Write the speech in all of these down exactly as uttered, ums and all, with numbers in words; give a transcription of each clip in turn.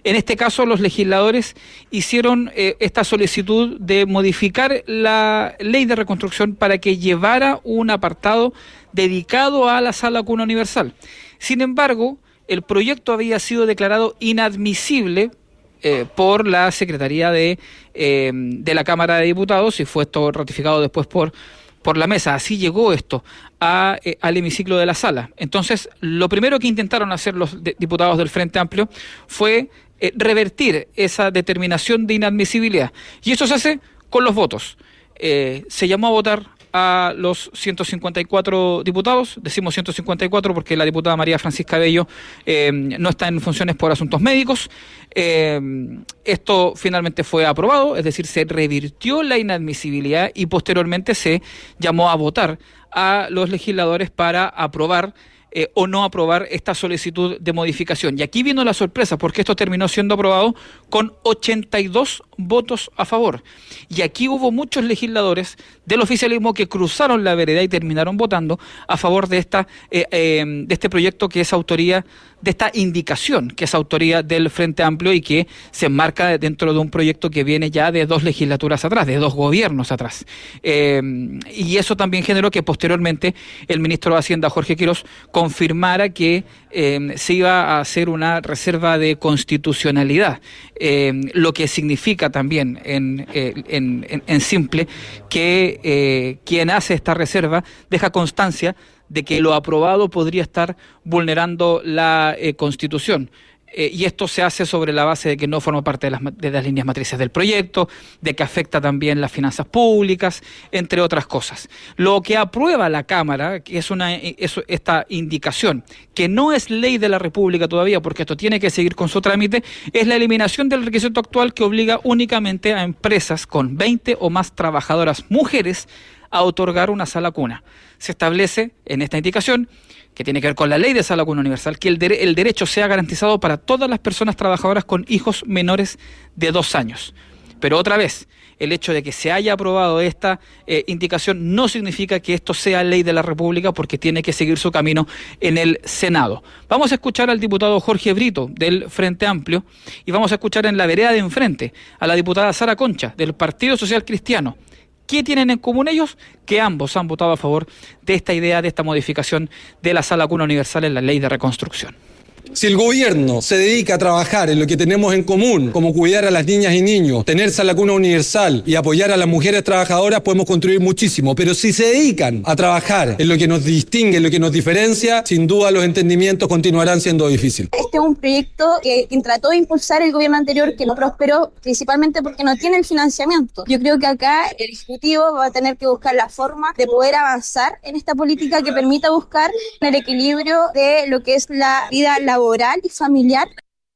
En este caso, los legisladores hicieron eh, esta solicitud de modificar la ley de reconstrucción para que llevara un apartado dedicado a la sala cuna universal. Sin embargo, el proyecto había sido declarado inadmisible eh, por la Secretaría de, eh, de la Cámara de Diputados y fue esto ratificado después por, por la mesa. Así llegó esto a, eh, al hemiciclo de la sala. Entonces, lo primero que intentaron hacer los de, diputados del Frente Amplio fue eh, revertir esa determinación de inadmisibilidad. Y eso se hace con los votos. Eh, se llamó a votar a los ciento cincuenta y cuatro diputados, decimos ciento cincuenta y cuatro porque la diputada María Francisca Bello eh, no está en funciones por asuntos médicos. Eh, esto finalmente fue aprobado, es decir, se revirtió la inadmisibilidad y posteriormente se llamó a votar a los legisladores para aprobar Eh, o no aprobar esta solicitud de modificación. Y aquí vino la sorpresa, porque esto terminó siendo aprobado con ochenta y dos votos a favor. Y aquí hubo muchos legisladores del oficialismo que cruzaron la vereda y terminaron votando a favor de esta eh, eh, de este proyecto que es autoría, de esta indicación que es autoría del Frente Amplio y que se enmarca dentro de un proyecto que viene ya de dos legislaturas atrás, de dos gobiernos atrás. Eh, y eso también generó que posteriormente el ministro de Hacienda, Jorge Quirós, confirmara que eh, se iba a hacer una reserva de constitucionalidad, eh, lo que significa también en, en, en, en simple que eh, quien hace esta reserva deja constancia de que lo aprobado podría estar vulnerando la eh, Constitución. Eh, y esto se hace sobre la base de que no forma parte de las, de las líneas matrices del proyecto, de que afecta también las finanzas públicas, entre otras cosas. Lo que aprueba la Cámara, que es una es esta indicación, que no es ley de la República todavía, porque esto tiene que seguir con su trámite, es la eliminación del requisito actual que obliga únicamente a empresas con veinte o más trabajadoras mujeres a otorgar una sala cuna. Se establece en esta indicación, que tiene que ver con la ley de sala cuna universal, que el, de, el derecho sea garantizado para todas las personas trabajadoras con hijos menores de dos años. Pero otra vez, el hecho de que se haya aprobado esta eh, indicación no significa que esto sea ley de la República, porque tiene que seguir su camino en el Senado. Vamos a escuchar al diputado Jorge Brito del Frente Amplio y vamos a escuchar en la vereda de enfrente a la diputada Sara Concha del Partido Social Cristiano. ¿Qué tienen en común ellos? Que ambos han votado a favor de esta idea, de esta modificación de la sala cuna universal en la ley de reconstrucción. Si el gobierno se dedica a trabajar en lo que tenemos en común, como cuidar a las niñas y niños, tener sala cuna universal y apoyar a las mujeres trabajadoras, podemos construir muchísimo. Pero si se dedican a trabajar en lo que nos distingue, en lo que nos diferencia, sin duda los entendimientos continuarán siendo difíciles. Este es un proyecto que, que trató de impulsar el gobierno anterior, que no prosperó, principalmente porque no tiene el financiamiento. Yo creo que acá el Ejecutivo va a tener que buscar la forma de poder avanzar en esta política que permita buscar el equilibrio de lo que es la vida laboral y familiar.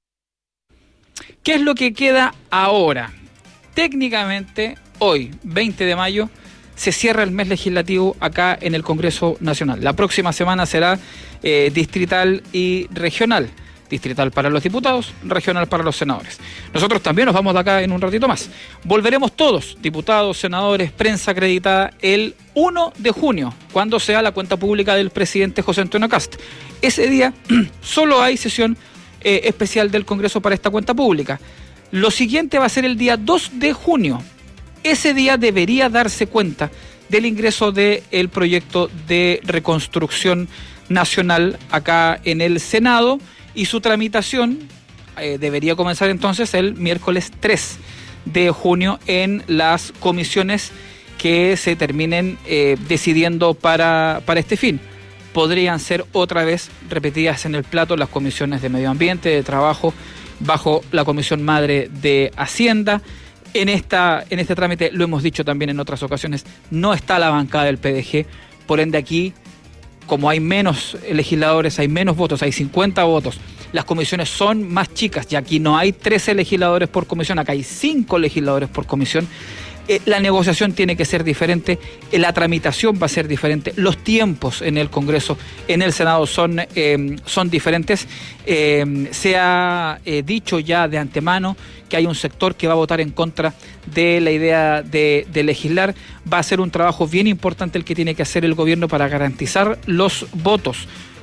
¿Qué es lo que queda ahora? Técnicamente, hoy, veinte de mayo, se cierra el mes legislativo acá en el Congreso Nacional. La próxima semana será eh, distrital y regional. Distrital para los diputados, regional para los senadores. Nosotros también nos vamos de acá en un ratito más. Volveremos todos, diputados, senadores, prensa acreditada, el uno de junio, cuando sea la cuenta pública del presidente José Antonio Kast. Ese día solo hay sesión eh, especial del Congreso para esta cuenta pública. Lo siguiente va a ser el día dos de junio. Ese día debería darse cuenta del ingreso del proyecto de reconstrucción nacional acá en el Senado, y su tramitación eh, debería comenzar entonces el miércoles tres de junio en las comisiones que se terminen eh, decidiendo para, para este fin. Podrían ser otra vez repetidas en el plato las comisiones de Medio Ambiente, de Trabajo, bajo la Comisión Madre de Hacienda. En, esta, en este trámite, lo hemos dicho también en otras ocasiones, no está la bancada del P D G, por ende aquí, como hay menos legisladores, hay menos votos, hay cincuenta votos, las comisiones son más chicas, y aquí no hay trece legisladores por comisión, acá hay cinco legisladores por comisión. Eh, la negociación tiene que ser diferente, eh, la tramitación va a ser diferente, los tiempos en el Congreso, en el Senado son, eh, son diferentes. Eh, se ha eh, dicho ya de antemano que hay un sector que va a votar en contra de la idea de, de legislar. Va a ser un trabajo bien importante el que tiene que hacer el gobierno para garantizar los votos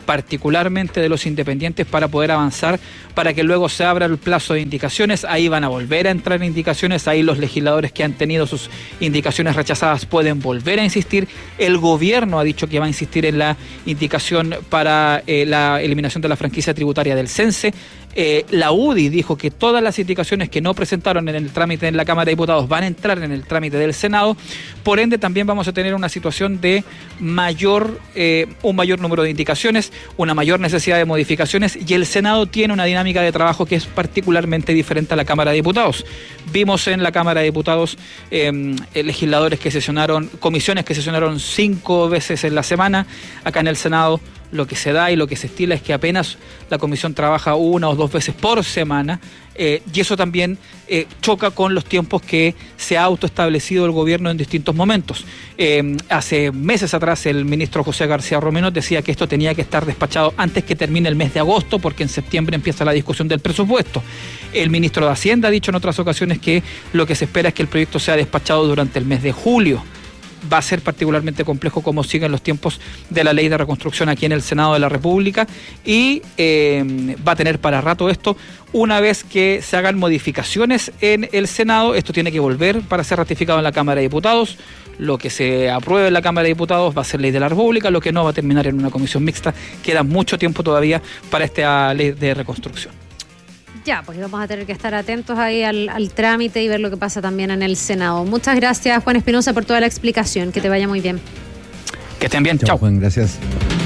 particularmente de los independientes, para poder avanzar, para que luego se abra el plazo de indicaciones. Ahí van a volver a entrar indicaciones, ahí los legisladores que han tenido sus indicaciones rechazadas pueden volver a insistir. El gobierno ha dicho que va a insistir en la indicación para eh, la eliminación de la franquicia tributaria del CENSE. Eh, la U D I dijo que todas las indicaciones que no presentaron en el trámite en la Cámara de Diputados van a entrar en el trámite del Senado. Por ende, también vamos a tener una situación de mayor, eh, un mayor número de indicaciones, una mayor necesidad de modificaciones, y el Senado tiene una dinámica de trabajo que es particularmente diferente a la Cámara de Diputados. Vimos en la Cámara de Diputados eh, legisladores que sesionaron, comisiones que sesionaron cinco veces en la semana. Acá en el Senado lo que se da y lo que se estila es que apenas la comisión trabaja una o dos veces por semana, eh, y eso también eh, choca con los tiempos que se ha autoestablecido el gobierno en distintos momentos. Eh, hace meses atrás el ministro José García Romero decía que esto tenía que estar despachado antes que termine el mes de agosto, porque en septiembre empieza la discusión del presupuesto. El ministro de Hacienda ha dicho en otras ocasiones que lo que se espera es que el proyecto sea despachado durante el mes de julio. Va a ser particularmente complejo cómo siguen los tiempos de la ley de reconstrucción aquí en el Senado de la República, y eh, va a tener para rato esto. Una vez que se hagan modificaciones en el Senado, esto tiene que volver para ser ratificado en la Cámara de Diputados. Lo que se apruebe en la Cámara de Diputados va a ser ley de la República, lo que no va a terminar en una comisión mixta. Queda mucho tiempo todavía para esta ley de reconstrucción. Ya, pues vamos a tener que estar atentos ahí al, al trámite y ver lo que pasa también en el Senado. Muchas gracias, Juan Espinosa, por toda la explicación. Que te vaya muy bien. Que estén bien. Chao, Chao, Juan. Gracias.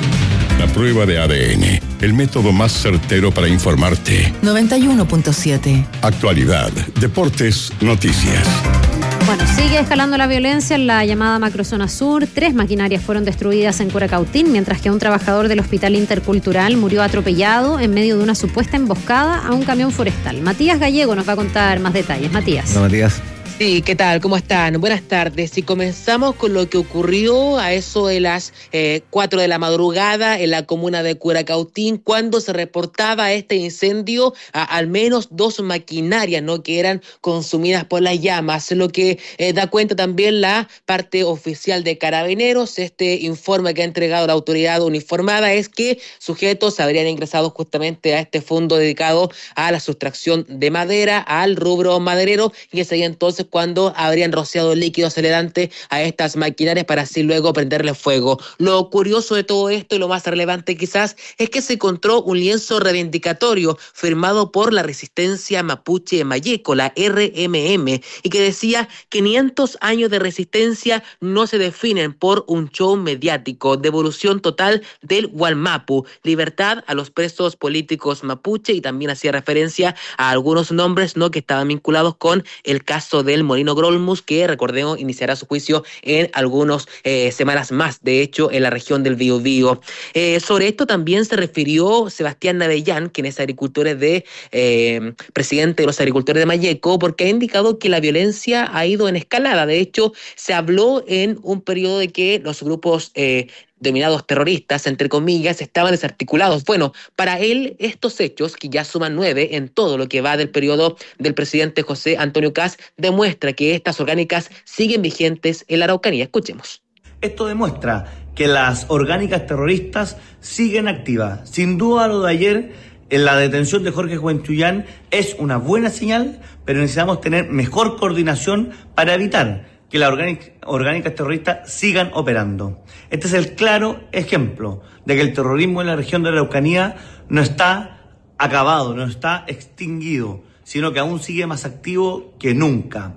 La prueba de A D N, el método más certero para informarte. noventa y uno punto siete. Actualidad, deportes, noticias. Bueno, sigue escalando la violencia en la llamada macrozona sur. Tres maquinarias fueron destruidas en Curacautín, mientras que un trabajador del Hospital Intercultural murió atropellado en medio de una supuesta emboscada a un camión forestal. Matías Gallego nos va a contar más detalles. Matías. Hola, Matías. Sí, ¿qué tal? ¿Cómo están? Buenas tardes. Y comenzamos con lo que ocurrió a eso de las eh, cuatro de la madrugada en la comuna de Curacautín, cuando se reportaba este incendio a al menos dos maquinarias, ¿no?, que eran consumidas por las llamas, lo que eh, da cuenta también la parte oficial de Carabineros. Este informe que ha entregado la autoridad uniformada es que sujetos habrían ingresado justamente a este fondo dedicado a la sustracción de madera, al rubro maderero, y ese día entonces cuando habrían rociado líquido acelerante a estas maquinarias para así luego prenderle fuego. Lo curioso de todo esto y lo más relevante quizás es que se encontró un lienzo reivindicatorio firmado por la Resistencia Mapuche Mayeco, la R M M, y que decía: quinientos años de resistencia no se definen por un show mediático, devolución total del Gualmapu, libertad a los presos políticos mapuche, y también hacía referencia a algunos nombres, ¿no?, que estaban vinculados con el caso del Molino Grolmus, que recordemos iniciará su juicio en algunas eh, semanas más, de hecho en la región del Biobío. Eh, sobre esto también se refirió Sebastián Navellán, quien es agricultor de eh, presidente de los agricultores de Mayeco, porque ha indicado que la violencia ha ido en escalada. De hecho, se habló en un periodo de que los grupos eh, denominados terroristas, entre comillas, estaban desarticulados. Bueno, para él estos hechos, que ya suman nueve en todo lo que va del periodo del presidente José Antonio Kast, demuestra que estas orgánicas siguen vigentes en la Araucanía. Escuchemos. Esto demuestra que las orgánicas terroristas siguen activas. Sin duda lo de ayer en la detención de Jorge Huenchuyán es una buena señal, pero necesitamos tener mejor coordinación para evitar que las orgánicas terroristas sigan operando. Este es el claro ejemplo de que el terrorismo en la región de la Araucanía no está acabado, no está extinguido, sino que aún sigue más activo que nunca.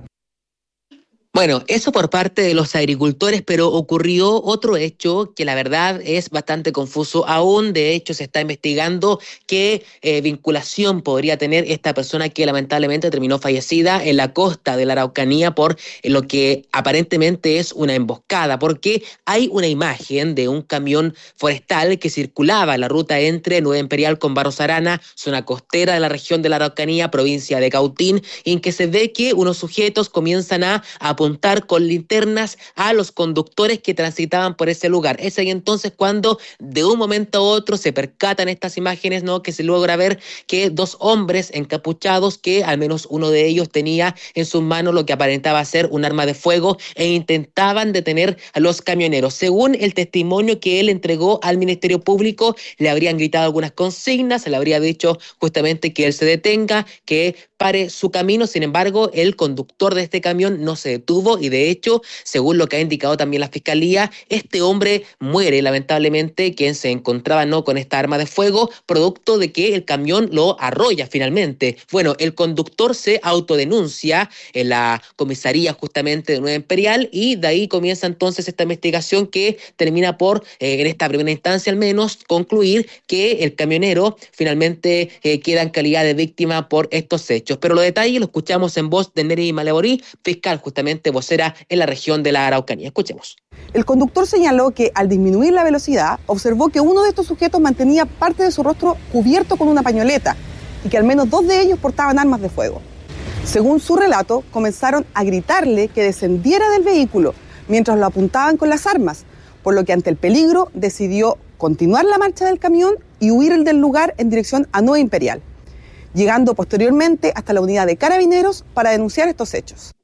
Bueno, eso por parte de los agricultores, pero ocurrió otro hecho que la verdad es bastante confuso aún. De hecho, se está investigando qué eh, vinculación podría tener esta persona que lamentablemente terminó fallecida en la costa de la Araucanía por eh, lo que aparentemente es una emboscada, porque hay una imagen de un camión forestal que circulaba en la ruta entre Nueva Imperial con Barros Arana, zona costera de la región de la Araucanía, provincia de Cautín, en que se ve que unos sujetos comienzan a apoyar apuntar con linternas a los conductores que transitaban por ese lugar. Es ahí entonces cuando de un momento a otro se percatan estas imágenes, ¿no? Que se logra ver que dos hombres encapuchados, que al menos uno de ellos tenía en sus manos lo que aparentaba ser un arma de fuego e intentaban detener a los camioneros. Según el testimonio que él entregó al Ministerio Público, le habrían gritado algunas consignas, se le habría dicho justamente que él se detenga, que pare su camino. Sin embargo, el conductor de este camión no se detuvo y de hecho, según lo que ha indicado también la Fiscalía, este hombre muere lamentablemente, quien se encontraba no con esta arma de fuego, producto de que el camión lo arrolla finalmente. Bueno, el conductor se autodenuncia en la comisaría justamente de Nueva Imperial y de ahí comienza entonces esta investigación que termina por, eh, en esta primera instancia al menos, concluir que el camionero finalmente eh, queda en calidad de víctima por estos hechos. Pero los detalles los escuchamos en voz de Neri Malevorí, fiscal justamente vocera en la región de la Araucanía. Escuchemos. El conductor señaló que al disminuir la velocidad observó que uno de estos sujetos mantenía parte de su rostro cubierto con una pañoleta y que al menos dos de ellos portaban armas de fuego. Según su relato, comenzaron a gritarle que descendiera del vehículo mientras lo apuntaban con las armas, por lo que ante el peligro decidió continuar la marcha del camión y huir del lugar en dirección a Nueva Imperial, llegando posteriormente hasta la unidad de Carabineros para denunciar estos hechos.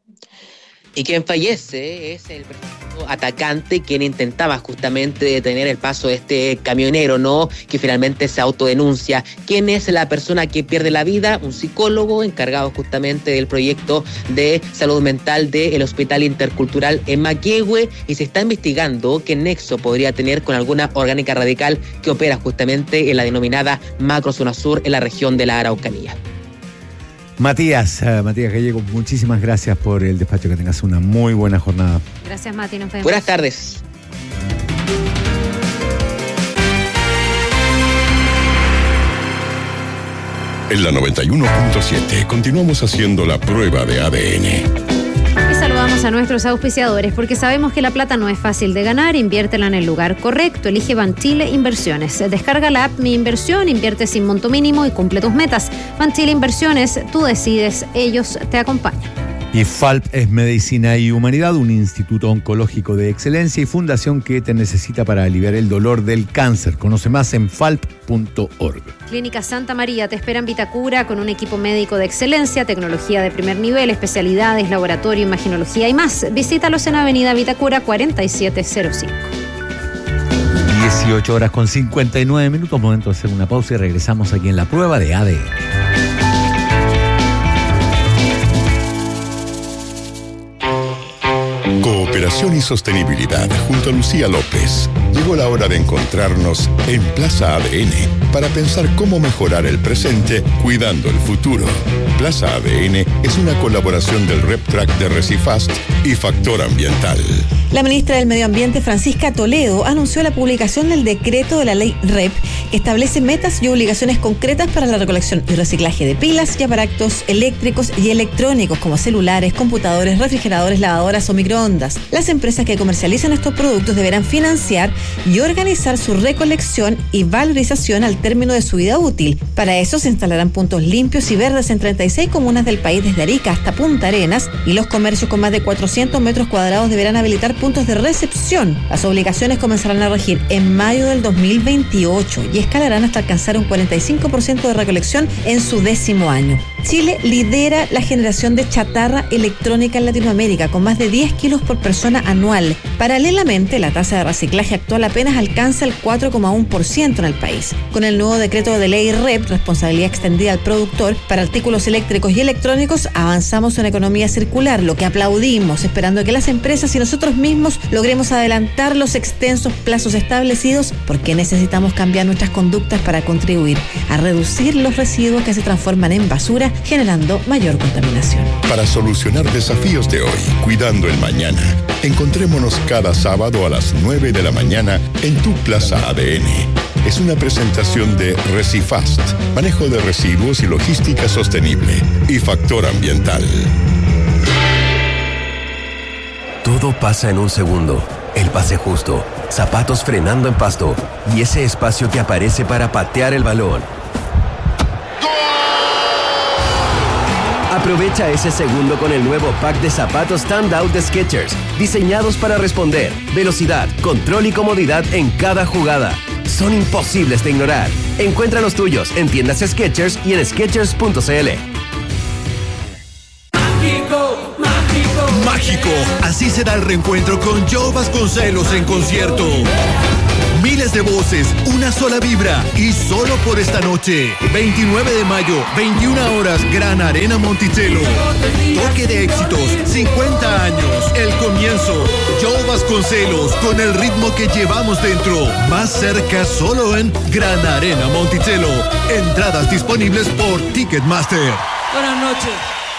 Y quien fallece es el presunto atacante, quien intentaba justamente detener el paso de este camionero, ¿no? Que finalmente se autodenuncia. ¿Quién es la persona que pierde la vida? Un psicólogo encargado justamente del proyecto de salud mental del Hospital Intercultural en Maquehue, y se está investigando qué nexo podría tener con alguna orgánica radical que opera justamente en la denominada Macrozona Sur en la región de la Araucanía. Matías, uh, Matías Gallego, muchísimas gracias por el despacho, que tengas una muy buena jornada. Gracias, Mati, nos vemos. Buenas tardes. En la noventa y uno punto siete continuamos haciendo la prueba de A D N. Y saludamos a nuestros auspiciadores porque sabemos que la plata no es fácil de ganar. Inviértela en el lugar correcto. Elige Banchile Inversiones. Descarga la app Mi Inversión, invierte sin monto mínimo y cumple tus metas. Banchile Inversiones, tú decides, ellos te acompañan. Y Falp es Medicina y Humanidad, un instituto oncológico de excelencia y fundación que te necesita para aliviar el dolor del cáncer. Conoce más en falp punto org. Clínica Santa María te espera en Vitacura con un equipo médico de excelencia, tecnología de primer nivel, especialidades, laboratorio, imaginología y más. Visítalos en Avenida Vitacura cuarenta y siete cero cinco. dieciocho horas con cincuenta y nueve minutos, momento de hacer una pausa y regresamos aquí en la prueba de A D N. Cooperación y sostenibilidad junto a Lucía López. Llegó la hora de encontrarnos en Plaza A D N para pensar cómo mejorar el presente cuidando el futuro. Plaza A D N es una colaboración del RepTrack de Recifast y Factor Ambiental. La ministra del Medio Ambiente, Francisca Toledo, anunció la publicación del decreto de la ley R E P que establece metas y obligaciones concretas para la recolección y reciclaje de pilas y aparatos eléctricos y electrónicos como celulares, computadores, refrigeradores, lavadoras o microondas. Las empresas que comercializan estos productos deberán financiar y organizar su recolección y valorización al término de su vida útil. Para eso se instalarán puntos limpios y verdes en treinta y seis comunas del país, desde Arica hasta Punta Arenas, y los comercios con más de cuatrocientos metros cuadrados deberán habilitar puntos de recepción. Las obligaciones comenzarán a regir en mayo del dos mil veintiocho y escalarán hasta alcanzar un cuarenta y cinco por ciento de recolección en su décimo año. Chile lidera la generación de chatarra electrónica en Latinoamérica, con más de diez kilos por persona anual. Paralelamente, la tasa de reciclaje actual apenas alcanza el cuatro coma uno por ciento en el país. Con el nuevo decreto de ley R E P, responsabilidad extendida al productor, para artículos eléctricos y electrónicos, avanzamos en economía circular, lo que aplaudimos, esperando que las empresas y nosotros mismos logremos adelantar los extensos plazos establecidos, porque necesitamos cambiar nuestras conductas para contribuir a reducir los residuos que se transforman en basura, generando mayor contaminación. Para solucionar desafíos de hoy, cuidando el mañana, encontrémonos cada sábado a las nueve de la mañana en tu Plaza A D N. Es una presentación de Recifast, manejo de residuos y logística sostenible, y Factor Ambiental. Todo pasa en un segundo. El pase justo, zapatos frenando en pasto y ese espacio que aparece para patear el balón. Aprovecha ese segundo con el nuevo pack de zapatos Standout de Skechers, diseñados para responder, velocidad, control y comodidad en cada jugada. Son imposibles de ignorar. Encuentra los tuyos en tiendas Skechers y en skechers punto c l. Mágico, mágico, mágico. Así será el reencuentro con Joe Vasconcelos en concierto. Miles de voces, una sola vibra y solo por esta noche. veintinueve de mayo, veintiuna horas, Gran Arena Monticello. Toque de éxitos, cincuenta años, el comienzo. Joe Vasconcelos con el ritmo que llevamos dentro. Más cerca solo en Gran Arena Monticello. Entradas disponibles por Ticketmaster. Buenas noches.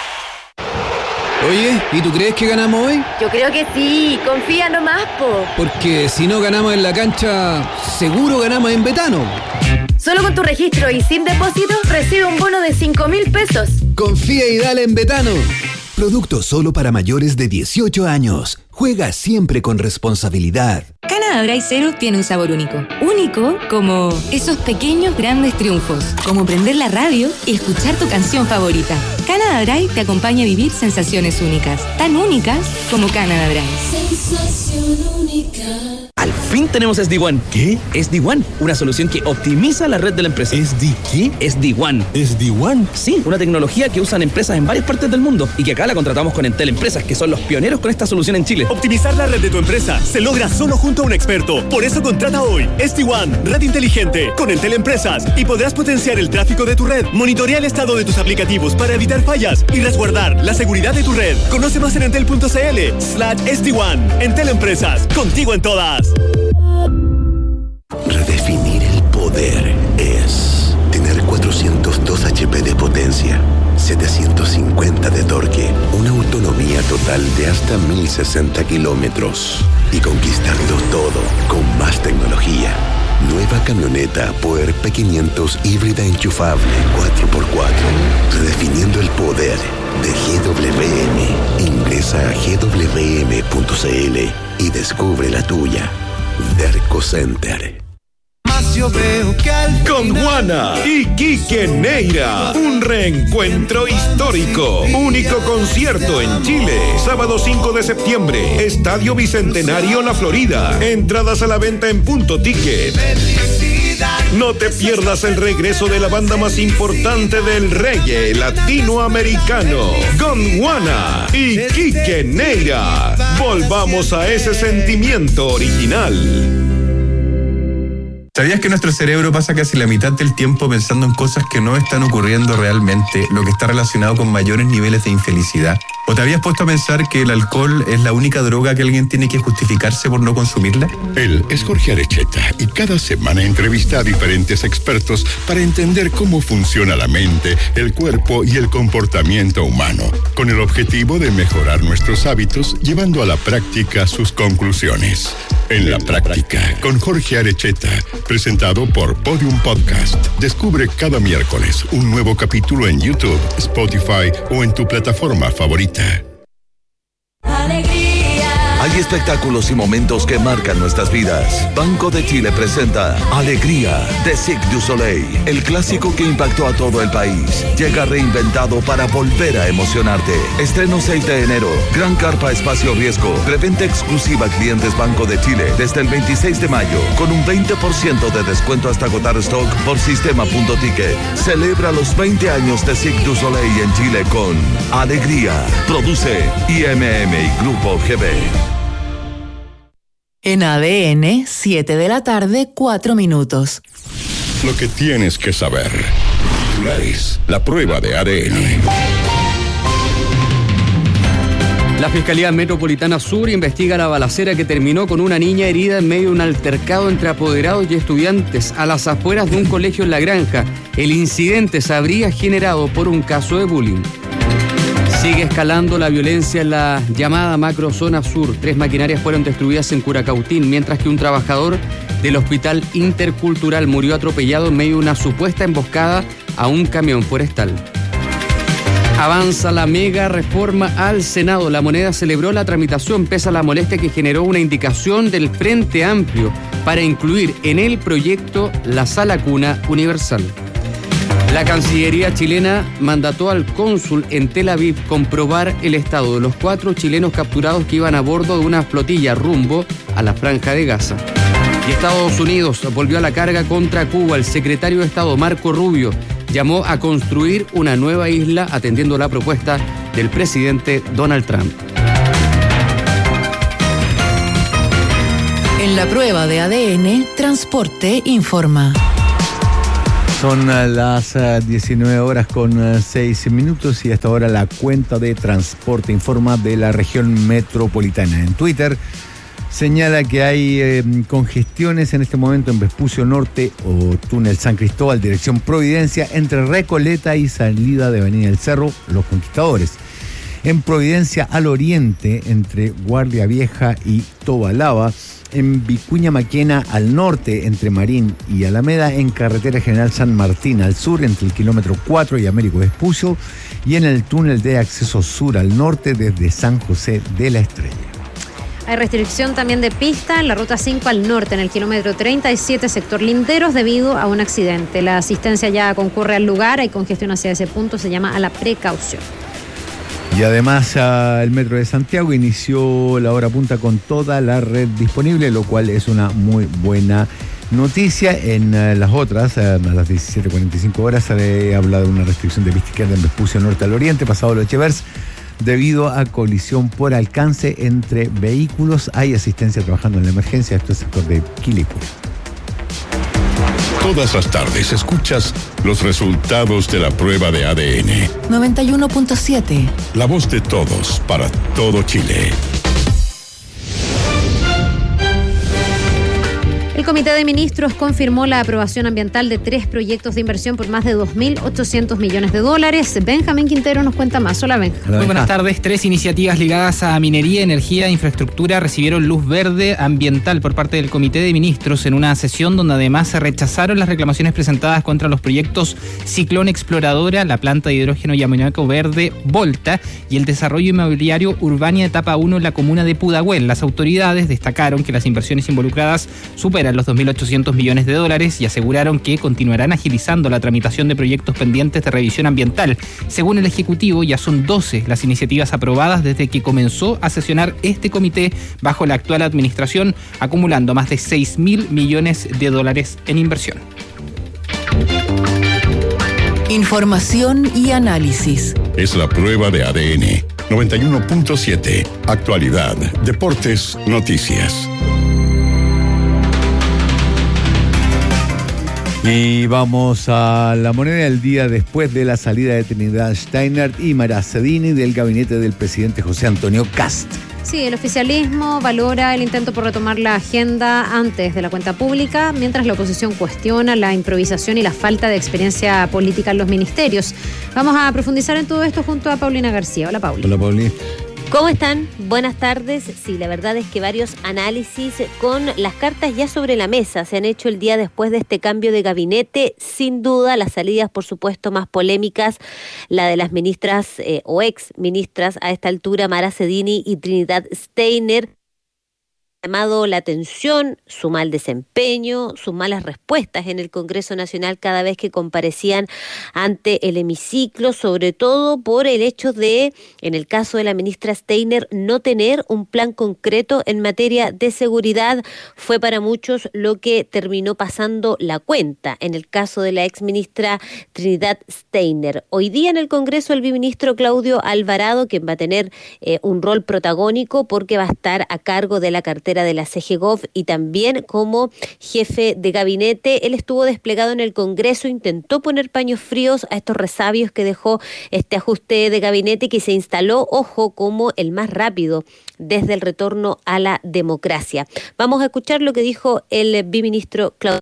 Oye, ¿y tú crees que ganamos hoy? Yo creo que sí, confía nomás, po. Porque si no ganamos en la cancha, seguro ganamos en Betano. Solo con tu registro y sin depósito, recibe un bono de cinco mil pesos. Confía y dale en Betano. Producto solo para mayores de dieciocho años. Juega siempre con responsabilidad. Canada Dry Zero tiene un sabor único. Único como esos pequeños grandes triunfos. Como prender la radio y escuchar tu canción favorita. Canada Dry te acompaña a vivir sensaciones únicas. Tan únicas como Canada Dry. Sensación única. Al fin tenemos S D One. ¿Qué? S D One, una solución que optimiza la red de la empresa. ¿S D qué? S D One. ¿S D One? Sí, una tecnología que usan empresas en varias partes del mundo y que acá la contratamos con Entel Empresas, que son los pioneros con esta solución en Chile. Optimizar la red de tu empresa se logra solo junto a un experto. Por eso contrata hoy S D One, red inteligente, con Entel Empresas, y podrás potenciar el tráfico de tu red, monitorear el estado de tus aplicativos para evitar fallas y resguardar la seguridad de tu red. Conoce más en entel punto c l slash S D One. Entel Empresas, contigo en todas. Redefinir el poder es tener cuatrocientos dos H P de potencia, setecientos cincuenta de torque, una autonomía total de hasta mil sesenta kilómetros y conquistarlo todo con más tecnología. Nueva camioneta Puer P quinientos híbrida enchufable cuatro por cuatro. Redefiniendo el poder de G W M. Ingresa a g w m punto c l y descubre la tuya. Derco Center. Yo veo que al con Juana y Quique Neira, un reencuentro histórico, único concierto en Chile, sábado cinco de septiembre, Estadio Bicentenario La Florida, entradas a la venta en Punto Ticket. No te pierdas el regreso de la banda más importante del reggae latinoamericano, Gondwana y Quique Neira. Volvamos a ese sentimiento original. ¿Sabías que nuestro cerebro pasa casi la mitad del tiempo pensando en cosas que no están ocurriendo realmente, lo que está relacionado con mayores niveles de infelicidad? ¿O te habías puesto a pensar que el alcohol es la única droga que alguien tiene que justificarse por no consumirla? Él es Jorge Arecheta y cada semana entrevista a diferentes expertos para entender cómo funciona la mente, el cuerpo y el comportamiento humano, con el objetivo de mejorar nuestros hábitos, llevando a la práctica sus conclusiones. En la práctica, con Jorge Arecheta, presentado por Podium Podcast. Descubre cada miércoles un nuevo capítulo en YouTube, Spotify o en tu plataforma favorita. Hay espectáculos y momentos que marcan nuestras vidas. Banco de Chile presenta Alegría de Cirque du Soleil, el clásico que impactó a todo el país. Llega reinventado para volver a emocionarte. Estreno seis de enero. Gran carpa espacio riesgo. Preventa exclusiva a clientes Banco de Chile desde el veintiséis de mayo con un veinte por ciento de descuento hasta agotar stock por sistema punto ticket. Celebra los veinte años de Cirque du Soleil en Chile con Alegría. Produce I M M y Grupo G B. En A D N, siete de la tarde, cuatro minutos. Lo que tienes que saber. Titulares. La prueba de A D N. La Fiscalía Metropolitana Sur investiga la balacera que terminó con una niña herida en medio de un altercado entre apoderados y estudiantes a las afueras de un colegio en La Granja. El incidente se habría generado por un caso de bullying. Sigue escalando la violencia en la llamada macrozona sur. Tres maquinarias fueron destruidas en Curacautín, mientras que un trabajador del Hospital Intercultural murió atropellado en medio de una supuesta emboscada a un camión forestal. Avanza la mega reforma al Senado. La Moneda celebró la tramitación pese a la molestia que generó una indicación del Frente Amplio para incluir en el proyecto la sala cuna universal. La Cancillería chilena mandató al cónsul en Tel Aviv comprobar el estado de los cuatro chilenos capturados que iban a bordo de una flotilla rumbo a la Franja de Gaza. Y Estados Unidos volvió a la carga contra Cuba. El secretario de Estado, Marco Rubio, llamó a construir una nueva isla atendiendo la propuesta del presidente Donald Trump. En la prueba de A D N, Transporte informa. Son las diecinueve horas con seis minutos y hasta ahora la cuenta de Transporte informa de la región metropolitana. En Twitter señala que hay eh, congestiones en este momento en Vespucio Norte o Túnel San Cristóbal, dirección Providencia, entre Recoleta y salida de Avenida del Cerro, Los Conquistadores. En Providencia al oriente, entre Guardia Vieja y Tobalaba. En Vicuña Maquena al norte, entre Marín y Alameda, en Carretera General San Martín al sur, entre el kilómetro cuatro y Américo Vespucio, y en el túnel de acceso sur al norte desde San José de la Estrella. Hay restricción también de pista en la ruta cinco al norte, en el kilómetro treinta y siete, sector Linderos, debido a un accidente. La asistencia ya concurre al lugar, hay congestión hacia ese punto, se llama a la precaución. Y además el Metro de Santiago inició la hora punta con toda la red disponible, lo cual es una muy buena noticia. En uh, las otras, uh, a las diecisiete cuarenta y cinco horas, se habla de una restricción de pista izquierda en Vespucio Norte al Oriente, pasado los Echevers, debido a colisión por alcance entre vehículos. Hay asistencia trabajando en la emergencia, esto es el sector de Quilicura. Todas las tardes escuchas los resultados de la prueba de A D N. noventa y uno punto siete. La voz de todos para todo Chile. El Comité de Ministros confirmó la aprobación ambiental de tres proyectos de inversión por más de dos mil ochocientos millones de dólares. Benjamín Quintero nos cuenta más. Hola, Benja. Muy buenas tardes. Tres iniciativas ligadas a minería, energía e infraestructura recibieron luz verde ambiental por parte del Comité de Ministros en una sesión donde además se rechazaron las reclamaciones presentadas contra los proyectos Ciclón Exploradora, la planta de hidrógeno y amoníaco verde Volta y el desarrollo inmobiliario Urbania etapa uno en la comuna de Pudahuel. Las autoridades destacaron que las inversiones involucradas superan los dos mil ochocientos millones de dólares y aseguraron que continuarán agilizando la tramitación de proyectos pendientes de revisión ambiental. Según el Ejecutivo, ya son doce las iniciativas aprobadas desde que comenzó a sesionar este comité bajo la actual administración, acumulando más de seis mil millones de dólares en inversión. Información y análisis. Es la prueba de A D N. noventa y uno punto siete. Actualidad, deportes, noticias. Y vamos a la moneda del día después de la salida de Trinidad Steiner y Maracedini del gabinete del presidente José Antonio Kast. Sí, el oficialismo valora el intento por retomar la agenda antes de la cuenta pública, mientras la oposición cuestiona la improvisación y la falta de experiencia política en los ministerios. Vamos a profundizar en todo esto junto a Paulina García. Hola, Pauli. Hola, Pauli. ¿Cómo están? Buenas tardes. Sí, la verdad es que varios análisis con las cartas ya sobre la mesa se han hecho el día después de este cambio de gabinete. Sin duda, las salidas, por supuesto, más polémicas, la de las ministras eh, o ex ministras a esta altura, Maracedini y Trinidad Steiner, llamado la atención, su mal desempeño, sus malas respuestas en el Congreso Nacional cada vez que comparecían ante el hemiciclo, sobre todo por el hecho de, en el caso de la ministra Steiner, no tener un plan concreto en materia de seguridad. Fue para muchos lo que terminó pasando la cuenta en el caso de la exministra Trinidad Steiner. Hoy día en el Congreso el biministro Claudio Alvarado, quien va a tener eh, un rol protagónico porque va a estar a cargo de la cartera de la C G Gov y también como jefe de gabinete. Él estuvo desplegado en el Congreso, intentó poner paños fríos a estos resabios que dejó este ajuste de gabinete que se instaló, ojo, como el más rápido desde el retorno a la democracia. Vamos a escuchar lo que dijo el biministro Claudio.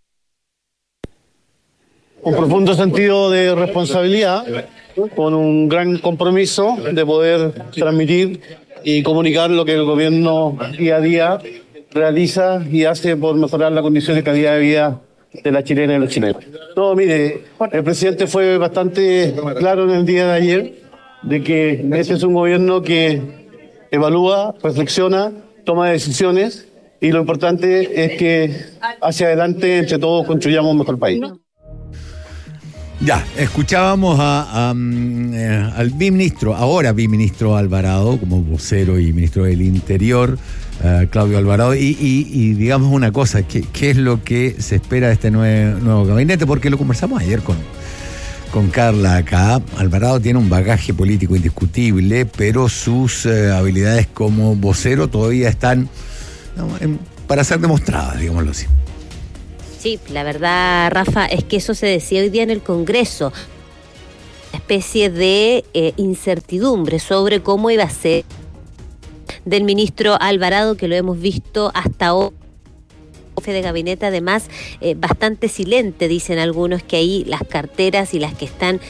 Un profundo sentido de responsabilidad, con un gran compromiso de poder transmitir y comunicar lo que el gobierno día a día realiza y hace por mejorar la condición de calidad de vida de las chilenas y los chilenos. No, mire, el presidente fue bastante claro en el día de ayer de que este es un gobierno que evalúa, reflexiona, toma decisiones y lo importante es que hacia adelante entre todos construyamos un mejor país. Ya, escuchábamos a, a, eh, al biministro, ahora biministro Alvarado, como vocero y ministro del Interior, uh, Claudio Alvarado, y, y, y digamos una cosa, ¿qué, qué es lo que se espera de este nuevo, nuevo gabinete? Porque lo conversamos ayer con, con Carla acá. Alvarado tiene un bagaje político indiscutible, pero sus uh, habilidades como vocero todavía están no, en, para ser demostradas, digámoslo así. Sí, la verdad, Rafa, es que eso se decía hoy día en el Congreso. Una especie de eh, incertidumbre sobre cómo iba a ser del ministro Alvarado, que lo hemos visto hasta ahora. Jefe de gabinete, además, eh, bastante silente, dicen algunos, que ahí las carteras y las que están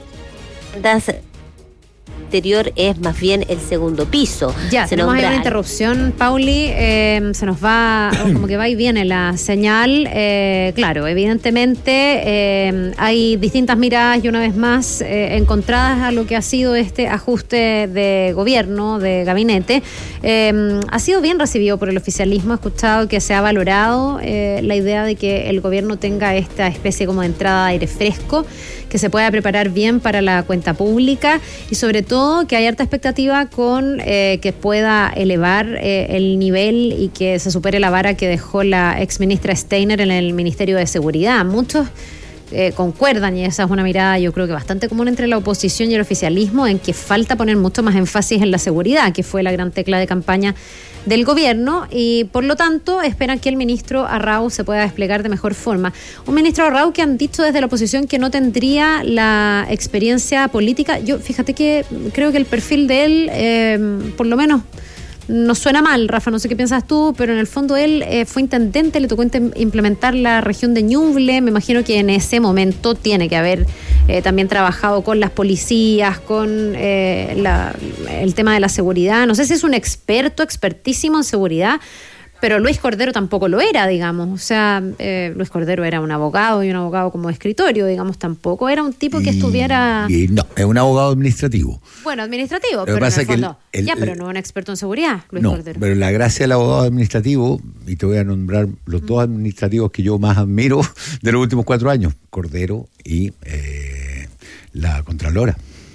exterior es más bien el segundo piso. Ya, se tenemos ahí una al... interrupción, Pauli, eh, se nos va, como que va y viene la señal. Eh, claro, evidentemente eh, hay distintas miradas y una vez más eh, encontradas a lo que ha sido este ajuste de gobierno, de gabinete. Eh, ha sido bien recibido por el oficialismo, he escuchado que se ha valorado eh, la idea de que el gobierno tenga esta especie como de entrada de aire fresco, que se pueda preparar bien para la cuenta pública y sobre todo que hay harta expectativa con eh, que pueda elevar eh, el nivel y que se supere la vara que dejó la exministra Steiner en el Ministerio de Seguridad. Muchos eh, concuerdan, y esa es una mirada yo creo que bastante común entre la oposición y el oficialismo, en que falta poner mucho más énfasis en la seguridad, que fue la gran tecla de campaña del gobierno, y por lo tanto esperan que el ministro Arrau se pueda desplegar de mejor forma. Un ministro Arrau que han dicho desde la oposición que no tendría la experiencia política. Yo fíjate que creo que el perfil de él eh, por lo menos no suena mal, Rafa, no sé qué piensas tú, pero en el fondo él eh, fue intendente, le tocó implementar la región de Ñuble. Me imagino que en ese momento tiene que haber eh, también trabajado con las policías, con eh, la, el tema de la seguridad. No sé si es un experto, expertísimo en seguridad, pero Luis Cordero tampoco lo era, digamos. O sea, eh, Luis Cordero era un abogado y un abogado como escritorio, digamos, tampoco era un tipo que estuviera... Y, y no, es un abogado administrativo. Bueno, administrativo, Lo que pero pasa en el es que fondo... el- el- ya, pero no un experto en seguridad, Luis No, Cordero. pero la gracia del abogado administrativo, y te voy a nombrar los dos administrativos que yo más admiro de los últimos cuatro años, Cordero y eh, la Contralora.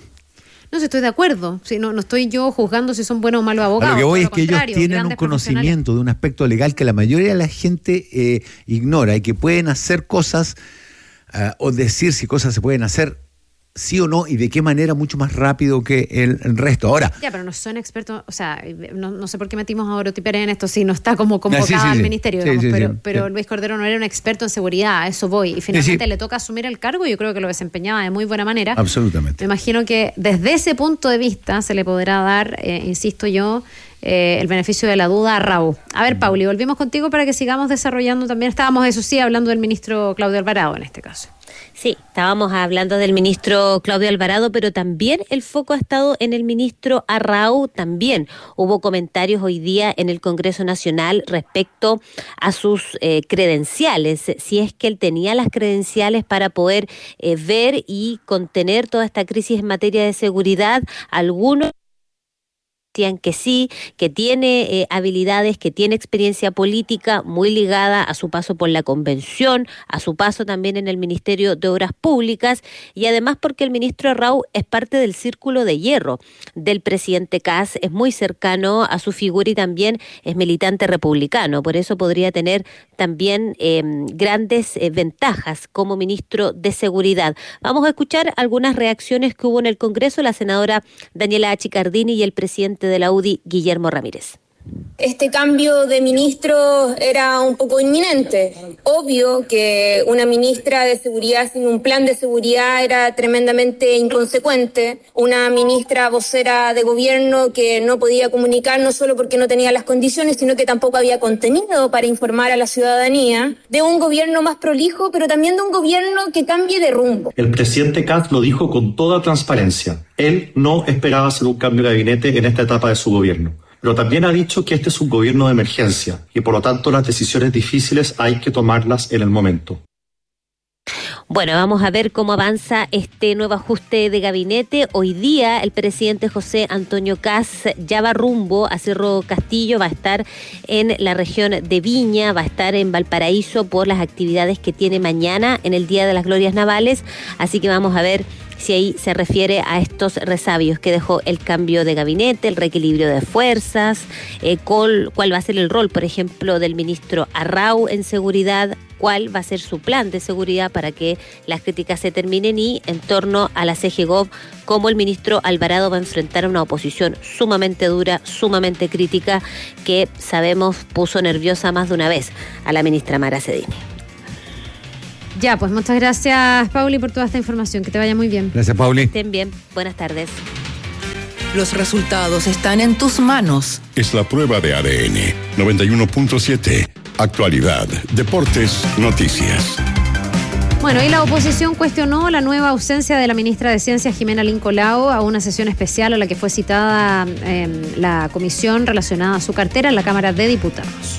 No sé, estoy de acuerdo. Si no, no estoy yo juzgando si son buenos o malos abogados. A lo que voy todo es que ellos contrario, tienen un grandes profesionales. conocimiento de un aspecto legal que la mayoría de la gente eh, ignora, y que pueden hacer cosas uh, o decir si cosas se pueden hacer sí o no y de qué manera mucho más rápido que el, el resto. Ahora, Ya, pero no son expertos, o sea, no, no sé por qué metimos a Dorothy Pérez en esto, si no está como convocada Ah, sí, sí, al sí. ministerio, Sí, digamos, sí, pero, sí, pero sí. Luis Cordero no era un experto en seguridad, a eso voy, y finalmente sí. le toca asumir el cargo, y yo creo que lo desempeñaba de muy buena manera. absolutamente. Me imagino que desde ese punto de vista se le podrá dar, eh, insisto yo, eh, el beneficio de la duda a Raúl. A ver, Pauli, volvimos contigo para que sigamos desarrollando también. Estábamos, eso sí, hablando del ministro Claudio Alvarado en este caso. Sí, estábamos hablando del ministro Claudio Alvarado, pero también el foco ha estado en el ministro Arrau. También hubo comentarios hoy día en el Congreso Nacional respecto a sus eh, credenciales, si es que él tenía las credenciales para poder eh, ver y contener toda esta crisis en materia de seguridad. Algunos decían que sí, que tiene eh, habilidades, que tiene experiencia política muy ligada a su paso por la convención, a su paso también en el Ministerio de Obras Públicas, y además porque el ministro Arrau es parte del círculo de hierro del presidente Kast, es muy cercano a su figura y también es militante republicano, por eso podría tener también eh, grandes eh, ventajas como ministro de Seguridad. Vamos a escuchar algunas reacciones que hubo en el Congreso, la senadora Daniela Achicardini y el presidente de la U D I, Guillermo Ramírez. Este cambio de ministro era un poco inminente. Obvio que una ministra de seguridad sin un plan de seguridad era tremendamente inconsecuente. Una ministra vocera de gobierno que no podía comunicar no solo porque no tenía las condiciones, sino que tampoco había contenido para informar a la ciudadanía. De un gobierno más prolijo, pero también de un gobierno que cambie de rumbo. El presidente Kast lo dijo con toda transparencia. Él no esperaba hacer un cambio de gabinete en esta etapa de su gobierno. Pero también ha dicho que este es un gobierno de emergencia y por lo tanto las decisiones difíciles hay que tomarlas en el momento. Bueno, vamos a ver cómo avanza este nuevo ajuste de gabinete. Hoy día el presidente José Antonio Kast ya va rumbo a Cerro Castillo, va a estar en la región de Viña, va a estar en Valparaíso por las actividades que tiene mañana en el Día de las Glorias Navales, así que vamos a ver si ahí se refiere a estos resabios que dejó el cambio de gabinete, el reequilibrio de fuerzas, eh, cuál, cuál va a ser el rol, por ejemplo, del ministro Arrau en seguridad, cuál va a ser su plan de seguridad para que las críticas se terminen y en torno a la C G Gov, cómo el ministro Alvarado va a enfrentar a una oposición sumamente dura, sumamente crítica, que sabemos puso nerviosa más de una vez a la ministra Mara Cedini. Ya, pues muchas gracias, Pauli, por toda esta información. Que te vaya muy bien. Gracias, Pauli. Que estén bien. Buenas tardes. Los resultados están en tus manos. Es la prueba de A D N noventa y uno punto siete. Actualidad, deportes, noticias. Bueno, y la oposición cuestionó la nueva ausencia de la ministra de Ciencias, Jimena Lincolao, a una sesión especial a la que fue citada eh, la comisión relacionada a su cartera en la Cámara de Diputados.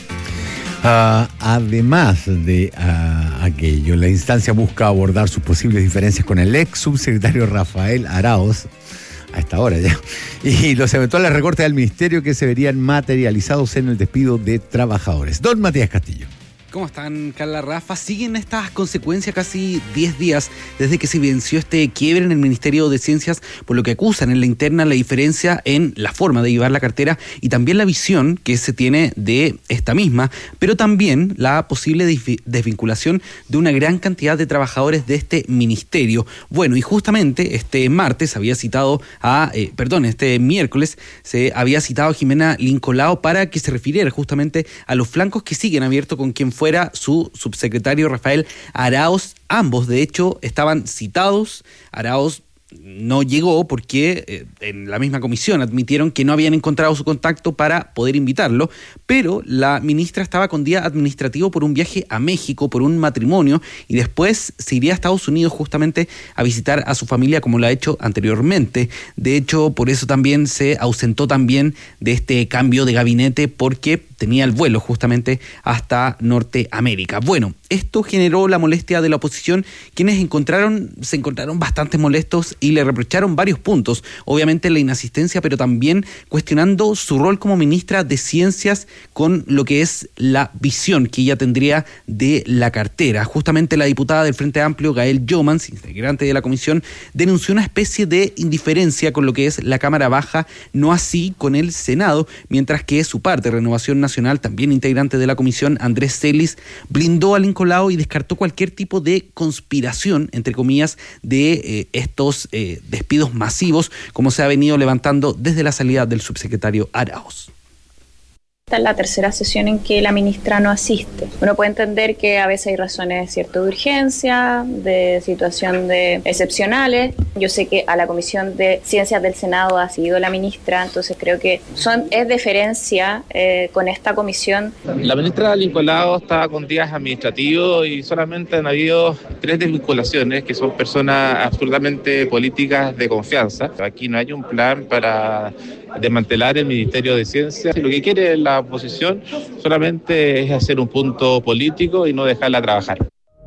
Uh, además de uh, aquello, la instancia busca abordar sus posibles diferencias con el ex subsecretario Rafael Araoz, a esta hora ya, y los eventuales recortes al ministerio que se verían materializados en el despido de trabajadores. Don Matías Castillo. ¿Cómo están, Carla, Rafa? Siguen estas consecuencias casi diez días desde que se evidenció este quiebre en el Ministerio de Ciencias, por lo que acusan en la interna la diferencia en la forma de llevar la cartera y también la visión que se tiene de esta misma, pero también la posible desvinculación de una gran cantidad de trabajadores de este ministerio. Bueno, y justamente este martes había citado a, eh, perdón, este miércoles se había citado a Jimena Lincolao para que se refiriera justamente a los flancos que siguen abiertos con quien fuera su subsecretario Rafael Araoz. Ambos, de hecho, estaban citados. Araoz no llegó porque eh, en la misma comisión admitieron que no habían encontrado su contacto para poder invitarlo, pero la ministra estaba con día administrativo por un viaje a México, por un matrimonio, y después se iría a Estados Unidos justamente a visitar a su familia como lo ha hecho anteriormente. De hecho, por eso también se ausentó también de este cambio de gabinete, porque tenía el vuelo justamente hasta Norteamérica. Bueno, esto generó la molestia de la oposición, quienes encontraron, se encontraron bastante molestos y le reprocharon varios puntos. Obviamente la inasistencia, pero también cuestionando su rol como ministra de Ciencias con lo que es la visión que ella tendría de la cartera. Justamente la diputada del Frente Amplio, Gael Jomans, integrante de la comisión, denunció una especie de indiferencia con lo que es la Cámara Baja, no así con el Senado, mientras que su parte, Renovación Nacional, también integrante de la comisión, Andrés Celis, blindó a Lincolao y descartó cualquier tipo de conspiración, entre comillas, de eh, estos eh, despidos masivos, como se ha venido levantando desde la salida del subsecretario Araoz. Esta es la tercera sesión en que la ministra no asiste. Uno puede entender que a veces hay razones cierto de urgencia, de situación de excepcionales. Yo sé que a la Comisión de Ciencias del Senado ha seguido la ministra, entonces creo que son es deferencia eh, con esta comisión. La ministra Lincolao está con días administrativos y solamente han habido tres desvinculaciones, que son personas absolutamente políticas de confianza. Aquí no hay un plan para desmantelar el Ministerio de Ciencias. Lo que quiere la oposición solamente es hacer un punto político y no dejarla trabajar.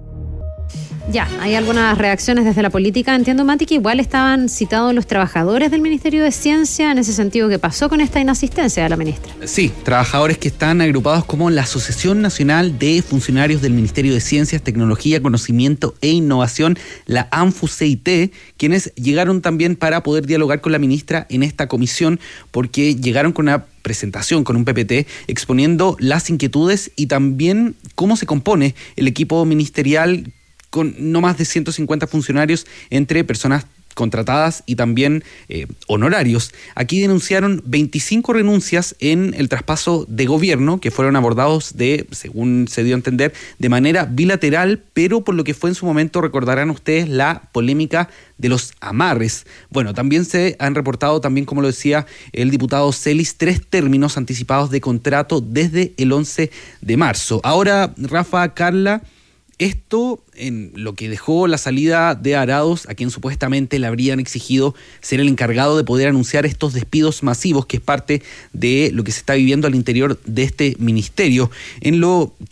Ya, hay algunas reacciones desde la política. Entiendo, Mati, que igual estaban citados los trabajadores del Ministerio de Ciencia en ese sentido. ¿Qué pasó con esta inasistencia de la ministra? Sí, trabajadores que están agrupados como la Asociación Nacional de Funcionarios del Ministerio de Ciencias, Tecnología, Conocimiento e Innovación, la ANFU-C I T, quienes llegaron también para poder dialogar con la ministra en esta comisión, porque llegaron con una presentación con un P P T exponiendo las inquietudes y también cómo se compone el equipo ministerial con no más de ciento cincuenta funcionarios entre personas contratadas y también eh, honorarios. Aquí denunciaron veinticinco renuncias en el traspaso de gobierno que fueron abordados de, según se dio a entender, de manera bilateral, pero por lo que fue en su momento, recordarán ustedes, la polémica de los amarres. Bueno, también se han reportado, también como lo decía el diputado Celis, tres términos anticipados de contrato desde el once de marzo. Ahora, Rafa, Carla, esto en lo que dejó la salida de Araoz, a quien supuestamente le habrían exigido ser el encargado de poder anunciar estos despidos masivos, que es parte de lo que se está viviendo al interior de este ministerio, en lo que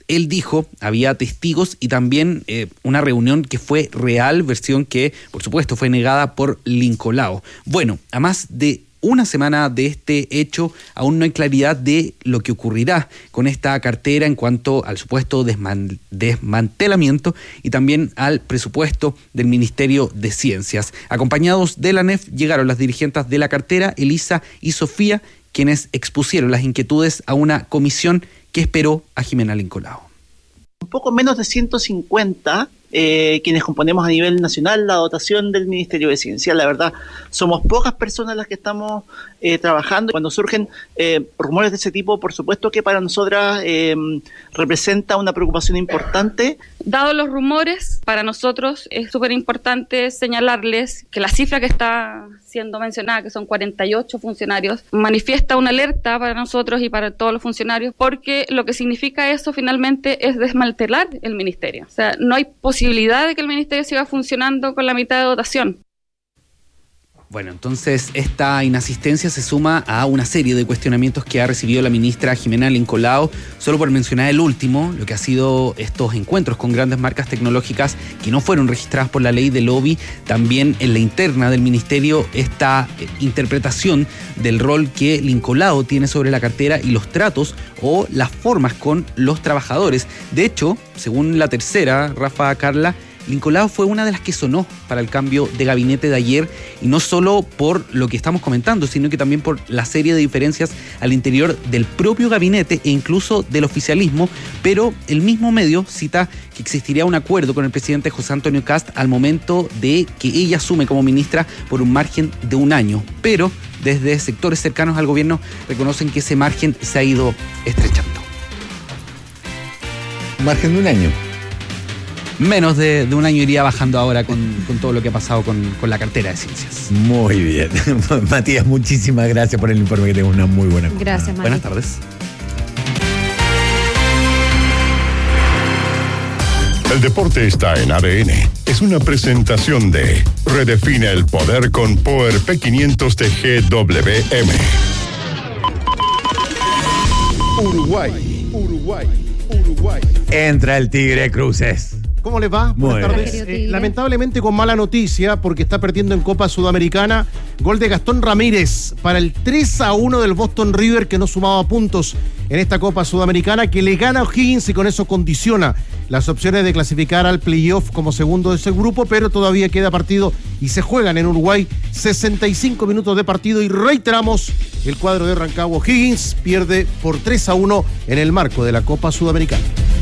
él dijo, había testigos y también eh, una reunión que fue real, versión que, por supuesto, fue negada por Lincolao. Bueno, a más de una semana de este hecho, aún no hay claridad de lo que ocurrirá con esta cartera en cuanto al supuesto desman- desmantelamiento y también al presupuesto del Ministerio de Ciencias. Acompañados de la N E F llegaron las dirigentes de la cartera, Elisa y Sofía, quienes expusieron las inquietudes a una comisión que esperó a Jimena Lincolao. Un poco menos de ciento cincuenta eh, quienes componemos a nivel nacional la dotación del Ministerio de Ciencia. La verdad, somos pocas personas las que estamos eh, trabajando. Cuando surgen eh, rumores de ese tipo, por supuesto que para nosotras eh, representa una preocupación importante. Dado los rumores, para nosotros es súper importante señalarles que la cifra que está siendo mencionada, que son cuarenta y ocho funcionarios, manifiesta una alerta para nosotros y para todos los funcionarios, porque lo que significa eso finalmente es desmantelar el ministerio. O sea, no hay posibilidad de que el ministerio siga funcionando con la mitad de dotación. Bueno, entonces esta inasistencia se suma a una serie de cuestionamientos que ha recibido la ministra Jimena Lincolao, solo por mencionar el último, lo que ha sido estos encuentros con grandes marcas tecnológicas que no fueron registradas por la ley de lobby, también en la interna del ministerio esta eh, interpretación del rol que Lincolao tiene sobre la cartera y los tratos o las formas con los trabajadores. De hecho, según la tercera, Rafa Carla, Lincolao fue una de las que sonó para el cambio de gabinete de ayer, y no solo por lo que estamos comentando, sino que también por la serie de diferencias al interior del propio gabinete e incluso del oficialismo, pero el mismo medio cita que existiría un acuerdo con el presidente José Antonio Kast al momento de que ella asume como ministra por un margen de un año, pero desde sectores cercanos al gobierno reconocen que ese margen se ha ido estrechando. Margen de un año. Menos de, de un año iría bajando ahora con, con todo lo que ha pasado con, con la cartera de ciencias. Muy bien. Matías, muchísimas gracias por el informe, que tengo una muy buena. Gracias, Matías. Buenas tardes. El deporte está en A D N. Es una presentación de Redefine el poder con Power P quinientos de G W M. Uruguay, Uruguay, Uruguay. Entra el Tigre Cruces. ¿Cómo les va? Muy Buenas tardes. bien. Eh, lamentablemente con mala noticia, porque está perdiendo en Copa Sudamericana. Gol de Gastón Ramírez para el tres a uno del Boston River, que no sumaba puntos en esta Copa Sudamericana, que le gana a O'Higgins y con eso condiciona las opciones de clasificar al playoff como segundo de ese grupo, pero todavía queda partido y se juegan en Uruguay sesenta y cinco minutos de partido, y reiteramos, el cuadro de Rancagua O'Higgins pierde por tres a uno en el marco de la Copa Sudamericana.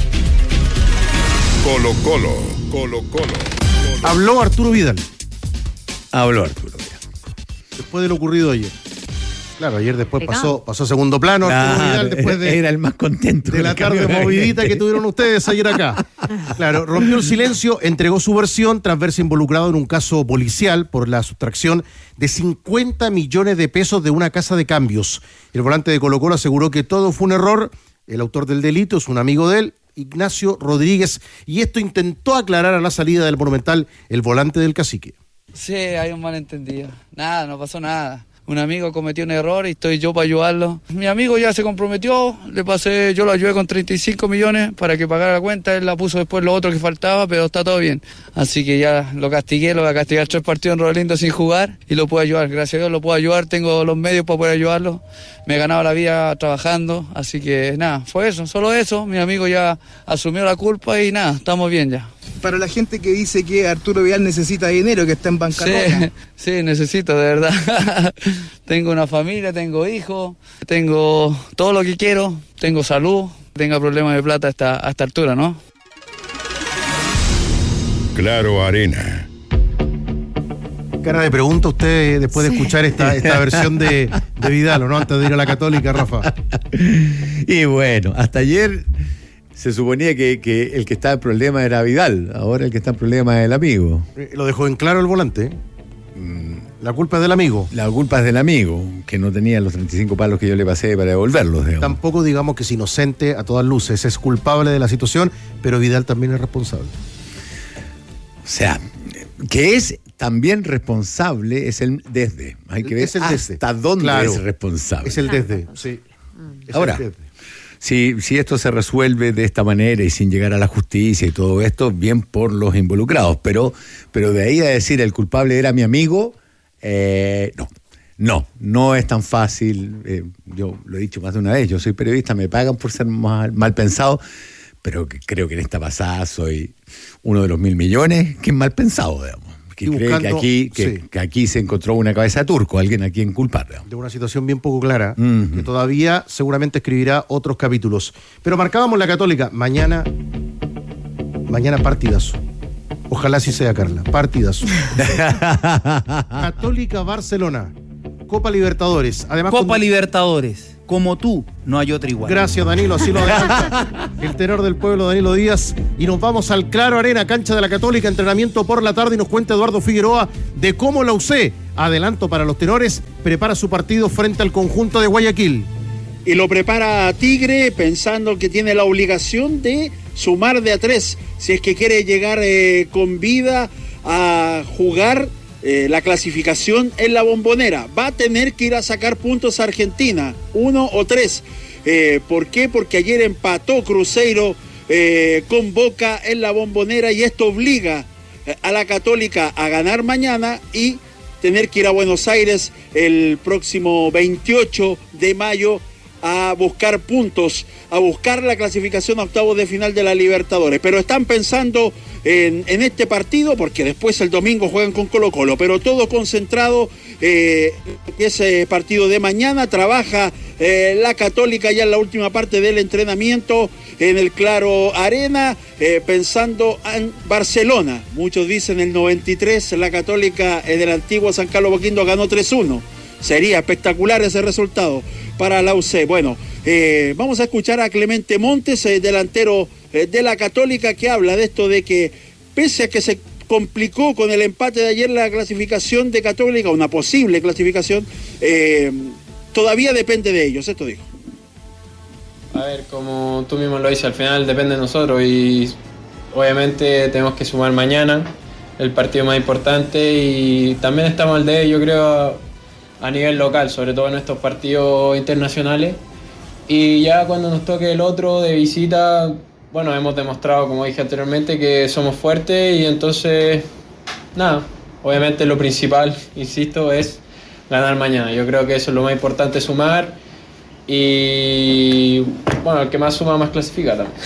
Colo Colo, Colo Colo. Habló Arturo Vidal. Habló Arturo Vidal. Después de lo ocurrido ayer. Claro, ayer después Pegado. pasó, pasó a segundo plano Arturo Claro, Vidal después de, era el más contento de la del cambio tarde de movidita gabinete. que tuvieron ustedes ayer acá. Claro, rompió el silencio, entregó su versión tras verse involucrado en un caso policial por la sustracción de cincuenta millones de pesos de una casa de cambios. El volante de Colo Colo aseguró que todo fue un error. El autor del delito es un amigo de él, Ignacio Rodríguez, y esto intentó aclarar a la salida del Monumental el volante del Cacique. Sí, hay un malentendido. Nada, no pasó nada. Un amigo cometió un error y estoy yo para ayudarlo. Mi amigo ya se comprometió, le pasé, yo lo ayudé con treinta y cinco millones para que pagara la cuenta, él la puso después lo otro que faltaba, pero está todo bien. Así que ya lo castigué, lo voy a castigar tres partidos en Rodelindo sin jugar y lo puedo ayudar. Gracias a Dios lo puedo ayudar, tengo los medios para poder ayudarlo. Me he ganado la vida trabajando, así que nada, fue eso, solo eso. Mi amigo ya asumió la culpa y nada, estamos bien ya. Para la gente que dice que Arturo Vidal necesita dinero, que está en bancarrota. Sí, sí, necesito, de verdad. Tengo una familia, tengo hijos, tengo todo lo que quiero, tengo salud, tenga problemas de plata hasta, a esta altura, ¿no? Claro Arena. Cara de pregunta usted después de escuchar esta, esta versión de, de Vidal, ¿o no? Antes de ir a la Católica, Rafa. Y bueno, hasta ayer se suponía que, que el que estaba en problema era Vidal, ahora el que está en problema es el amigo. Lo dejó en claro el volante. La culpa es del amigo. La culpa es del amigo, que no tenía los treinta y cinco palos que yo le pasé para devolverlos, digamos. Tampoco digamos que es inocente a todas luces, es culpable de la situación, pero Vidal también es responsable. O sea, que es también responsable es el desde. Hay que ver Es el hasta desde. dónde Claro. es responsable. Es el desde, sí. Es Ahora, el desde. si, si esto se resuelve de esta manera y sin llegar a la justicia y todo esto, bien por los involucrados, pero, pero de ahí a decir el culpable era mi amigo, eh, no. No, no es tan fácil. Eh, yo lo he dicho más de una vez, yo soy periodista, me pagan por ser mal, mal pensado, pero que creo que en esta pasada soy uno de los mil millones que es mal pensado, digamos. Que y cree buscando, que aquí, que, sí. que aquí se encontró una cabeza de turco, alguien a quien culpar, digamos. De una situación bien poco clara, Uh-huh. que todavía seguramente escribirá otros capítulos. Pero marcábamos la Católica, mañana, mañana partidazo. Ojalá así sea, Carla, partidazo. Católica Barcelona. Copa Libertadores. Además, Copa con... Libertadores. Como tú, no hay otra igual. Gracias, Danilo, así lo adelanta el tenor del pueblo, Danilo Díaz. Y nos vamos al Claro Arena, cancha de la Católica, entrenamiento por la tarde, y nos cuenta Eduardo Figueroa de cómo la U C, adelanto para los tenores, prepara su partido frente al conjunto de Guayaquil. Y lo prepara Tigre pensando que tiene la obligación de sumar de a tres, si es que quiere llegar eh, con vida a jugar Eh, la clasificación en la Bombonera. Va a tener que ir a sacar puntos a Argentina, uno o tres. Eh, ¿Por qué? Porque ayer empató Cruzeiro eh, con Boca en la Bombonera y esto obliga eh, a la Católica a ganar mañana y tener que ir a Buenos Aires el próximo veintiocho de mayo a buscar puntos, a buscar la clasificación a octavos de final de la Libertadores. Pero están pensando en, en este partido, porque después el domingo juegan con Colo Colo, pero todo concentrado eh, en ese partido de mañana. Trabaja eh, la Católica ya en la última parte del entrenamiento en el Claro Arena, eh, pensando en Barcelona. Muchos dicen el noventa y tres, la Católica en el antiguo San Carlos Boquindo ganó tres uno. Sería espectacular ese resultado para la U C. Bueno, eh, vamos a escuchar a Clemente Montes, eh, delantero eh, de la Católica, que habla de esto de que pese a que se complicó con el empate de ayer la clasificación de Católica, una posible clasificación, eh, todavía depende de ellos. Esto dijo. A ver, como tú mismo lo dices, al final depende de nosotros y obviamente tenemos que sumar mañana el partido más importante y también estamos al de, yo creo, a nivel local, sobre todo en estos partidos internacionales. Y ya cuando nos toque el otro de visita, bueno, hemos demostrado, como dije anteriormente, que somos fuertes y entonces, nada, obviamente lo principal, insisto, es ganar mañana. Yo creo que eso es lo más importante, sumar y, bueno, el que más suma más clasifica también.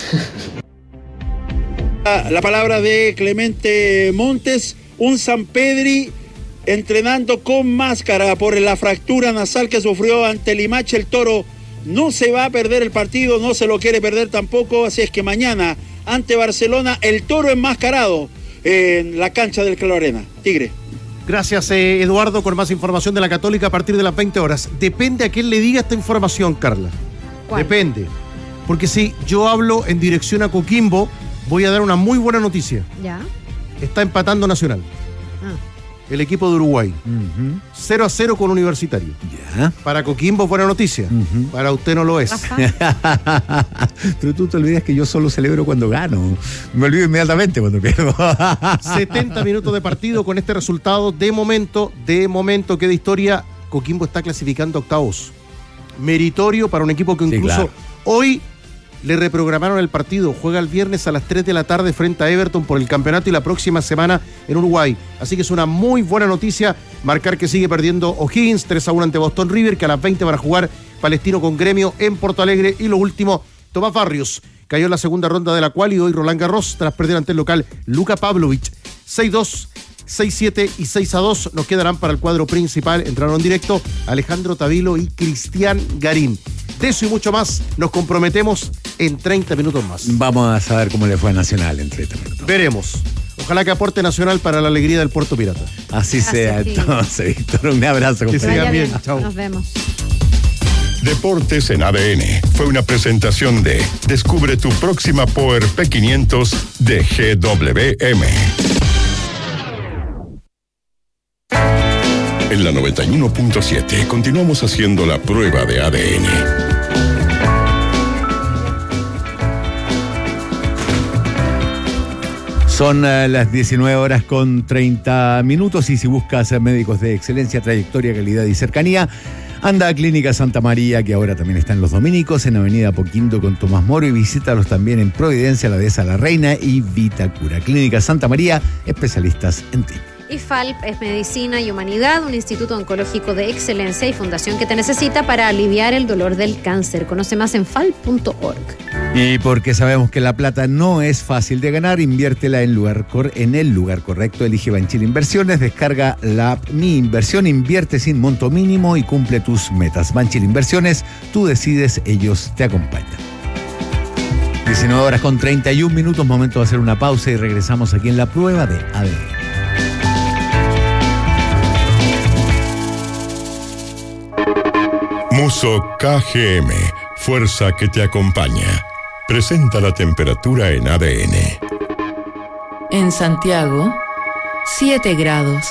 La, la palabra de Clemente Montes, un Sampedri entrenando con máscara por la fractura nasal que sufrió ante Limache. El Toro no se va a perder el partido, no se lo quiere perder tampoco, así es que mañana ante Barcelona el Toro enmascarado en la cancha del Claro Arena. Tigre. Gracias, eh, Eduardo, con más información de la Católica a partir de las veinte horas. Depende a quién le diga esta información, Carla. ¿Cuál? Depende. Porque si yo hablo en dirección a Coquimbo, voy a dar una muy buena noticia. Ya. Está empatando Nacional. Ah. El equipo de Uruguay. Uh-huh. cero a cero con Universitario. Ya. Para Coquimbo, buena noticia. Uh-huh. Para usted no lo es. Pero tú te olvidas que yo solo celebro cuando gano. Me olvido inmediatamente cuando pierdo. setenta minutos de partido con este resultado. De momento, de momento, queda historia. Coquimbo está clasificando octavos. Meritorio para un equipo que Sí, incluso claro. hoy le reprogramaron el partido. Juega el viernes a las tres de la tarde frente a Everton por el campeonato y la próxima semana en Uruguay. Así que es una muy buena noticia marcar que sigue perdiendo O'Higgins tres a uno ante Boston River, que a las veinte van a jugar Palestino con Gremio en Porto Alegre. Y lo último, Tomás Barrios cayó en la segunda ronda de la cual y hoy Roland Garros tras perder ante el local Luka Pavlovich. seis dos, seis siete y seis a dos nos quedarán para el cuadro principal. Entraron en directo Alejandro Tavilo y Cristian Garín. De eso y mucho más nos comprometemos en treinta minutos más. Vamos a saber cómo le fue a Nacional en treinta minutos. Veremos. Ojalá que aporte Nacional para la alegría del Puerto Pirata. Así, Así sea, sí. entonces, Víctor. Un abrazo. Que compañero. sigan bien. Bien. Chao. Nos vemos. Deportes en A D N fue una presentación de Descubre tu próxima Power P quinientos de G W M. En la noventa y uno punto siete continuamos haciendo la prueba de A D N. Son uh, las diecinueve horas con treinta minutos y si buscas uh, médicos de excelencia, trayectoria, calidad y cercanía, Anda a Clínica Santa María, que ahora también está en Los Dominicos, en Avenida Apoquindo con Tomás Moro, y visítalos también en Providencia, La Dehesa La Reina y Vitacura. Clínica Santa María, especialistas en ti. I F A L P es Medicina y Humanidad, un instituto oncológico de excelencia y fundación que te necesita para aliviar el dolor del cáncer. Conoce más en fal punto org. Y porque sabemos que la plata no es fácil de ganar, inviértela en, lugar cor- en el lugar correcto. Elige Banchile Inversiones, descarga la app Mi Inversión, invierte sin monto mínimo y cumple tus metas. Banchile Inversiones, tú decides, ellos te acompañan. diecinueve horas con treinta y un minutos, momento de hacer una pausa y regresamos aquí en la prueba de A D N. Muso K G M, fuerza que te acompaña. Presenta la temperatura en A D N. En Santiago, siete grados.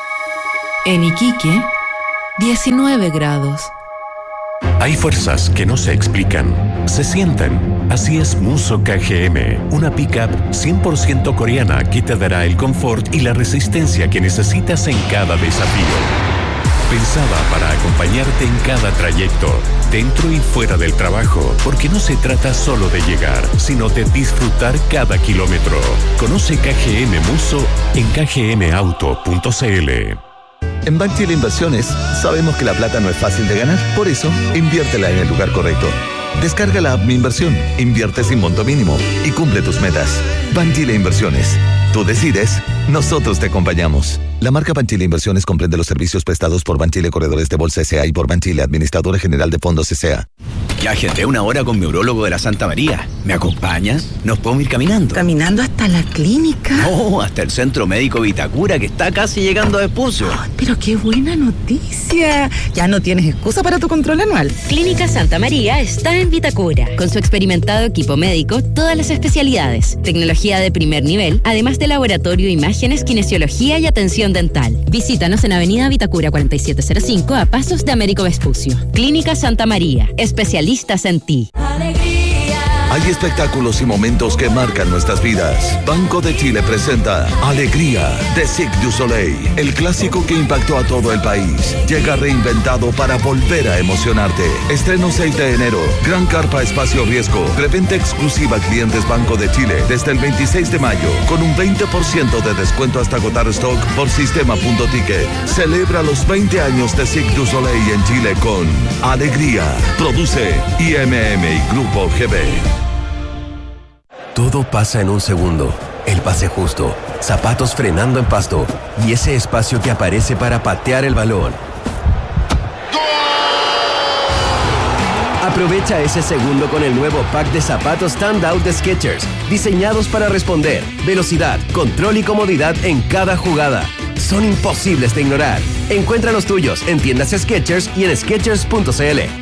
En Iquique, diecinueve grados. Hay fuerzas que no se explican, se sienten. Así es Muso K G M, una pick-up cien por ciento coreana que te dará el confort y la resistencia que necesitas en cada desafío. Pensada para acompañarte en cada trayecto, dentro y fuera del trabajo, porque no se trata solo de llegar, sino de disfrutar cada kilómetro. Conoce K G M Muso en k g m auto punto c l. En Banchile Inversiones sabemos que la plata no es fácil de ganar, por eso inviértela en el lugar correcto. Descarga la app Mi Inversión, invierte sin monto mínimo y cumple tus metas. Banchile Inversiones. Tú decides, nosotros te acompañamos. La marca Banchile Inversiones comprende los servicios prestados por Banchile Corredores de Bolsa S A y por Banchile Administradora General de Fondos S A. Ya agendé una hora con mi urólogo de la Santa María. ¿Me acompañas? Nos podemos ir caminando. ¿Caminando hasta la clínica? No, hasta el Centro Médico Vitacura, que está casi llegando a Vespucio. Oh, pero qué buena noticia. Ya no tienes excusa para tu control anual. Clínica Santa María está en Vitacura. Con su experimentado equipo médico, todas las especialidades. Tecnología de primer nivel, además de laboratorio, imágenes, kinesiología y atención dental. Visítanos en Avenida Vitacura cuarenta y siete cero cinco, a pasos de Américo Vespucio. Clínica Santa María, especialistas en ti. Hay espectáculos y momentos que marcan nuestras vidas. Banco de Chile presenta Alegría de Cirque du Soleil, el clásico que impactó a todo el país. Llega reinventado para volver a emocionarte. Estreno seis de enero. Gran carpa espacio riesgo. Preventa exclusiva a clientes Banco de Chile desde el veintiséis de mayo, con un veinte por ciento de descuento hasta agotar stock por sistema punto ticket. Celebra los veinte años de Cirque du Soleil en Chile con Alegría. Produce I M M y Grupo G B. Todo pasa en un segundo. El pase justo, zapatos frenando en pasto y ese espacio que aparece para patear el balón. Aprovecha ese segundo con el nuevo pack de zapatos Standout de Skechers, diseñados para responder, velocidad, control y comodidad en cada jugada. Son imposibles de ignorar. Encuentra los tuyos en tiendas Skechers y en skechers punto c l.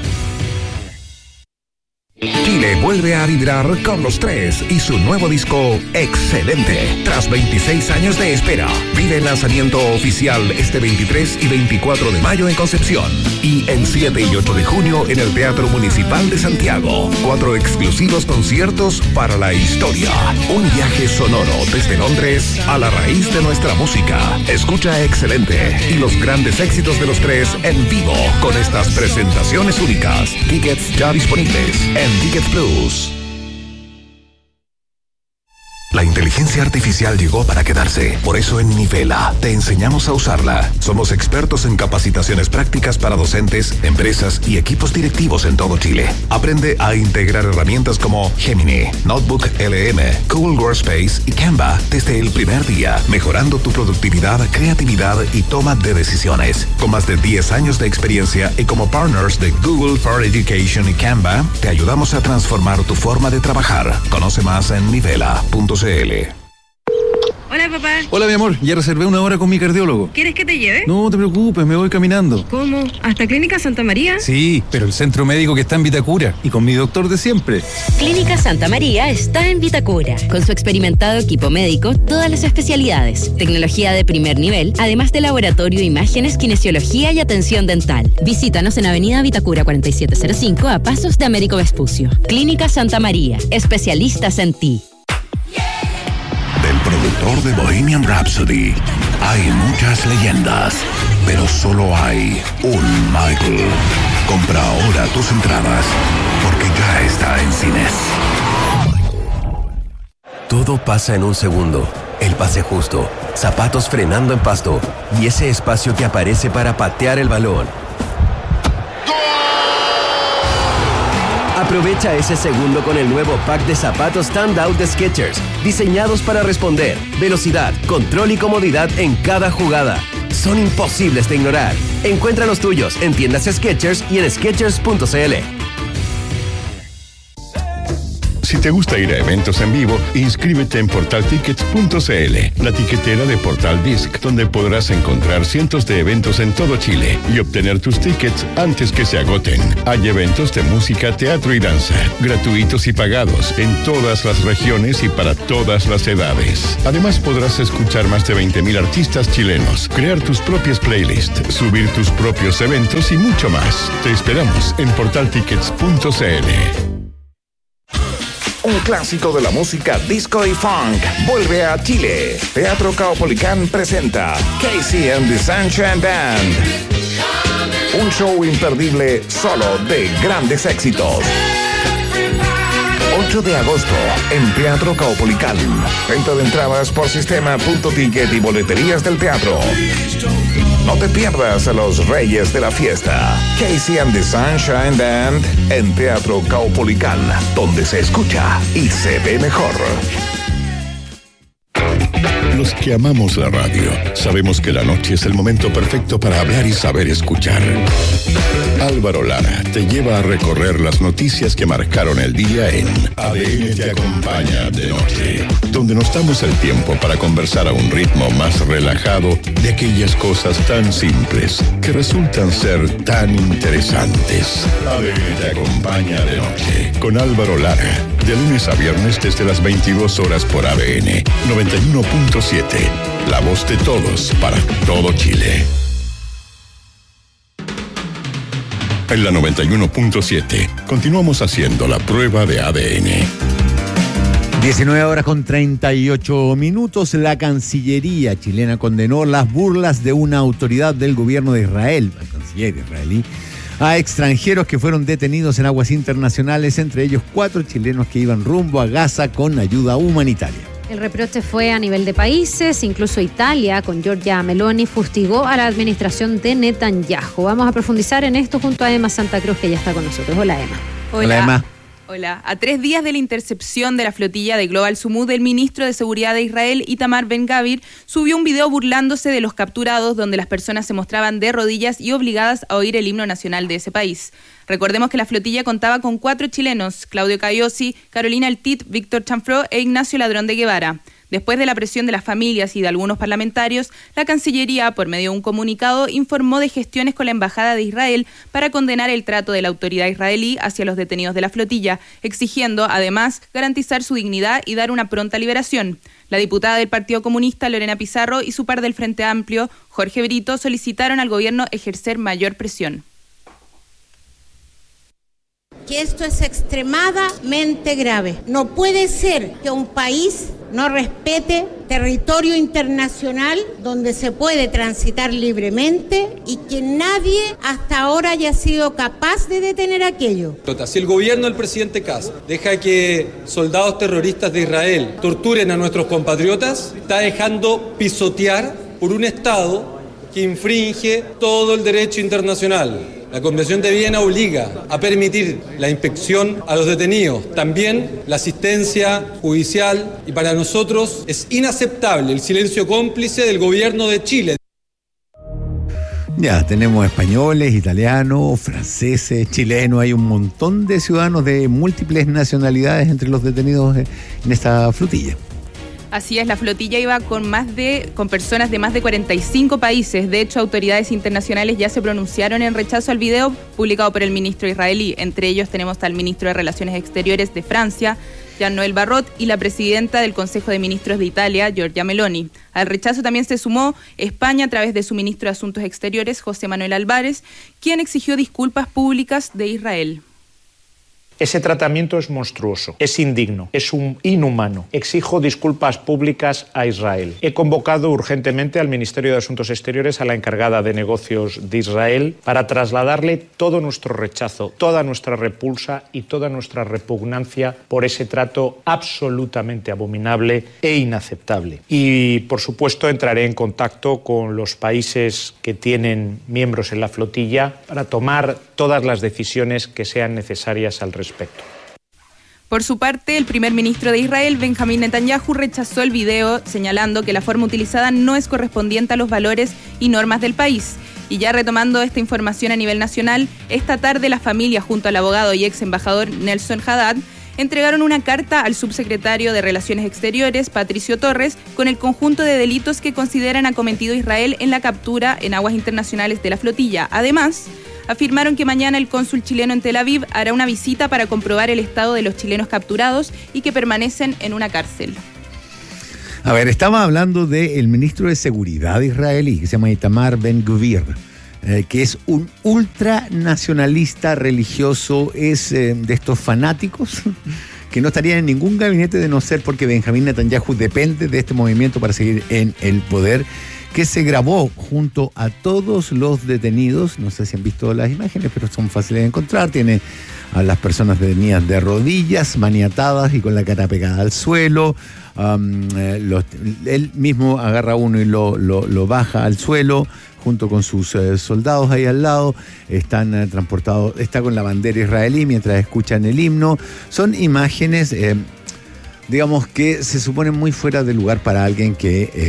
Chile vuelve a vibrar con los tres y su nuevo disco Excelente. Tras veintiséis años de espera, vive el lanzamiento oficial este veintitrés y veinticuatro de mayo en Concepción y el siete y ocho de junio en el Teatro Municipal de Santiago. Cuatro exclusivos conciertos para la historia. Un viaje sonoro desde Londres a la raíz de nuestra música. Escucha Excelente y los grandes éxitos de los tres en vivo con estas presentaciones únicas. Tickets ya disponibles en Tickets Plus. La inteligencia artificial llegó para quedarse. Por eso en Nivela te enseñamos a usarla. Somos expertos en capacitaciones prácticas para docentes, empresas y equipos directivos en todo Chile. Aprende a integrar herramientas como Gemini, Notebook L M, Google Workspace y Canva desde el primer día, mejorando tu productividad, creatividad y toma de decisiones. Con más de diez años de experiencia y como partners de Google for Education y Canva, te ayudamos a transformar tu forma de trabajar. Conoce más en nivela punto c l. Hola, papá. Hola, mi amor. Ya reservé una hora con mi cardiólogo. ¿Quieres que te lleve? No te preocupes, me voy caminando. ¿Cómo? ¿Hasta Clínica Santa María? Sí, pero el centro médico que está en Vitacura y con mi doctor de siempre. Clínica Santa María está en Vitacura. Con su experimentado equipo médico, todas las especialidades. Tecnología de primer nivel, además de laboratorio, imágenes, kinesiología y atención dental. Visítanos en Avenida Vitacura cuarenta y siete cero cinco, a pasos de Américo Vespucio. Clínica Santa María. Especialistas en ti. Del productor de Bohemian Rhapsody, Hay muchas leyendas, pero solo hay un Michael. Compra ahora tus entradas, porque ya está en cines. Todo pasa en un segundo. El pase justo, zapatos frenando en pasto y ese espacio que aparece para patear el balón. Aprovecha ese segundo con el nuevo pack de zapatos Standout de Skechers, diseñados para responder, velocidad, control y comodidad en cada jugada. Son imposibles de ignorar. Encuentra los tuyos en tiendas Skechers y en skechers punto c l. Si te gusta ir a eventos en vivo, inscríbete en portal tickets punto c l, la tiquetera de Portal Disc, donde podrás encontrar cientos de eventos en todo Chile y obtener tus tickets antes que se agoten. Hay eventos de música, teatro y danza, gratuitos y pagados, en todas las regiones y para todas las edades. Además, podrás escuchar más de veinte mil artistas chilenos, crear tus propias playlists, subir tus propios eventos y mucho más. Te esperamos en portal tickets punto c l. Un clásico de la música disco y funk vuelve a Chile. Teatro Caupolicán presenta Casey and the Sunshine Band. Un show imperdible solo de grandes éxitos. ocho de agosto en Teatro Caupolicán. Venta de entradas por sistema punto ticket y boleterías del teatro. No te pierdas a los reyes de la fiesta. Casey and the Sunshine Band en Teatro Caupolicán, donde se escucha y se ve mejor. Los que amamos la radio sabemos que la noche es el momento perfecto para hablar y saber escuchar. Álvaro Lara te lleva a recorrer las noticias que marcaron el día en A D N Te Acompaña de Noche, donde nos damos el tiempo para conversar a un ritmo más relajado de aquellas cosas tan simples que resultan ser tan interesantes. A D N Te Acompaña de Noche con Álvaro Lara, de lunes a viernes desde las veintidós horas por A D N noventa y uno punto siete, la voz de todos para todo Chile. En la noventa y uno punto siete continuamos haciendo la prueba de A D N. diecinueve horas con treinta y ocho minutos. La Cancillería chilena condenó las burlas de una autoridad del gobierno de Israel, el canciller israelí, a extranjeros que fueron detenidos en aguas internacionales, entre ellos cuatro chilenos que iban rumbo a Gaza con ayuda humanitaria. El reproche fue a nivel de países, incluso Italia, con Giorgia Meloni, fustigó a la administración de Netanyahu. Vamos a profundizar en esto junto a Emma Santa Cruz, que ya está con nosotros. Hola, Emma. Hola, Hola Emma. Hola. A tres días de la intercepción de la flotilla de Global Sumud, el ministro de Seguridad de Israel, Itamar Ben-Gavir, subió un video burlándose de los capturados, donde las personas se mostraban de rodillas y obligadas a oír el himno nacional de ese país. Recordemos que la flotilla contaba con cuatro chilenos: Claudio Cayosi, Carolina Altit, Víctor Chanfró e Ignacio Ladrón de Guevara. Después de la presión de las familias y de algunos parlamentarios, la Cancillería, por medio de un comunicado, informó de gestiones con la Embajada de Israel para condenar el trato de la autoridad israelí hacia los detenidos de la flotilla, exigiendo, además, garantizar su dignidad y dar una pronta liberación. La diputada del Partido Comunista, Lorena Pizarro, y su par del Frente Amplio, Jorge Brito, solicitaron al gobierno ejercer mayor presión. Que esto es extremadamente grave. No puede ser que un país no respete territorio internacional donde se puede transitar libremente y que nadie hasta ahora haya sido capaz de detener aquello. Si el gobierno del presidente Kass deja que soldados terroristas de Israel torturen a nuestros compatriotas, está dejando pisotear por un Estado que infringe todo el derecho internacional. La Convención de Viena obliga a permitir la inspección a los detenidos, también la asistencia judicial, y para nosotros es inaceptable el silencio cómplice del gobierno de Chile. Ya, tenemos españoles, italianos, franceses, chilenos, hay un montón de ciudadanos de múltiples nacionalidades entre los detenidos en esta flotilla. Así es, la flotilla iba con más de con personas de más de cuarenta y cinco países. De hecho, autoridades internacionales ya se pronunciaron en rechazo al video publicado por el ministro israelí. Entre ellos tenemos al ministro de Relaciones Exteriores de Francia, Jean-Noël Barrot, y la presidenta del Consejo de Ministros de Italia, Giorgia Meloni. Al rechazo también se sumó España a través de su ministro de Asuntos Exteriores, José Manuel Álvarez, quien exigió disculpas públicas de Israel. Ese tratamiento es monstruoso, es indigno, es un inhumano. Exijo disculpas públicas a Israel. He convocado urgentemente al Ministerio de Asuntos Exteriores a la encargada de negocios de Israel para trasladarle todo nuestro rechazo, toda nuestra repulsa y toda nuestra repugnancia por ese trato absolutamente abominable e inaceptable. Y, por supuesto, entraré en contacto con los países que tienen miembros en la flotilla para tomar todas las decisiones que sean necesarias al respecto. Por su parte, el primer ministro de Israel, Benjamín Netanyahu, rechazó el video, señalando que la forma utilizada no es correspondiente a los valores y normas del país. Y ya retomando esta información a nivel nacional, esta tarde la familia, junto al abogado y ex embajador Nelson Haddad, entregaron una carta al subsecretario de Relaciones Exteriores, Patricio Torres, con el conjunto de delitos que consideran ha cometido Israel en la captura en aguas internacionales de la flotilla. Además, afirmaron que mañana el cónsul chileno en Tel Aviv hará una visita para comprobar el estado de los chilenos capturados y que permanecen en una cárcel. A ver, estaba hablando del ministro de Seguridad israelí, que se llama Itamar Ben-Gvir, eh, que es un ultranacionalista religioso, es eh, de estos fanáticos que no estarían en ningún gabinete de no ser porque Benjamín Netanyahu depende de este movimiento para seguir en el poder, que se grabó junto a todos los detenidos. No sé si han visto las imágenes, pero son fáciles de encontrar. Tiene a las personas detenidas de rodillas, maniatadas y con la cara pegada al suelo. Um, eh, los, él mismo agarra a uno y lo, lo, lo baja al suelo junto con sus eh, soldados ahí al lado. Están eh, transportados, está con la bandera israelí mientras escuchan el himno. Son imágenes, eh, digamos, que se suponen muy fuera de lugar para alguien que... Eh,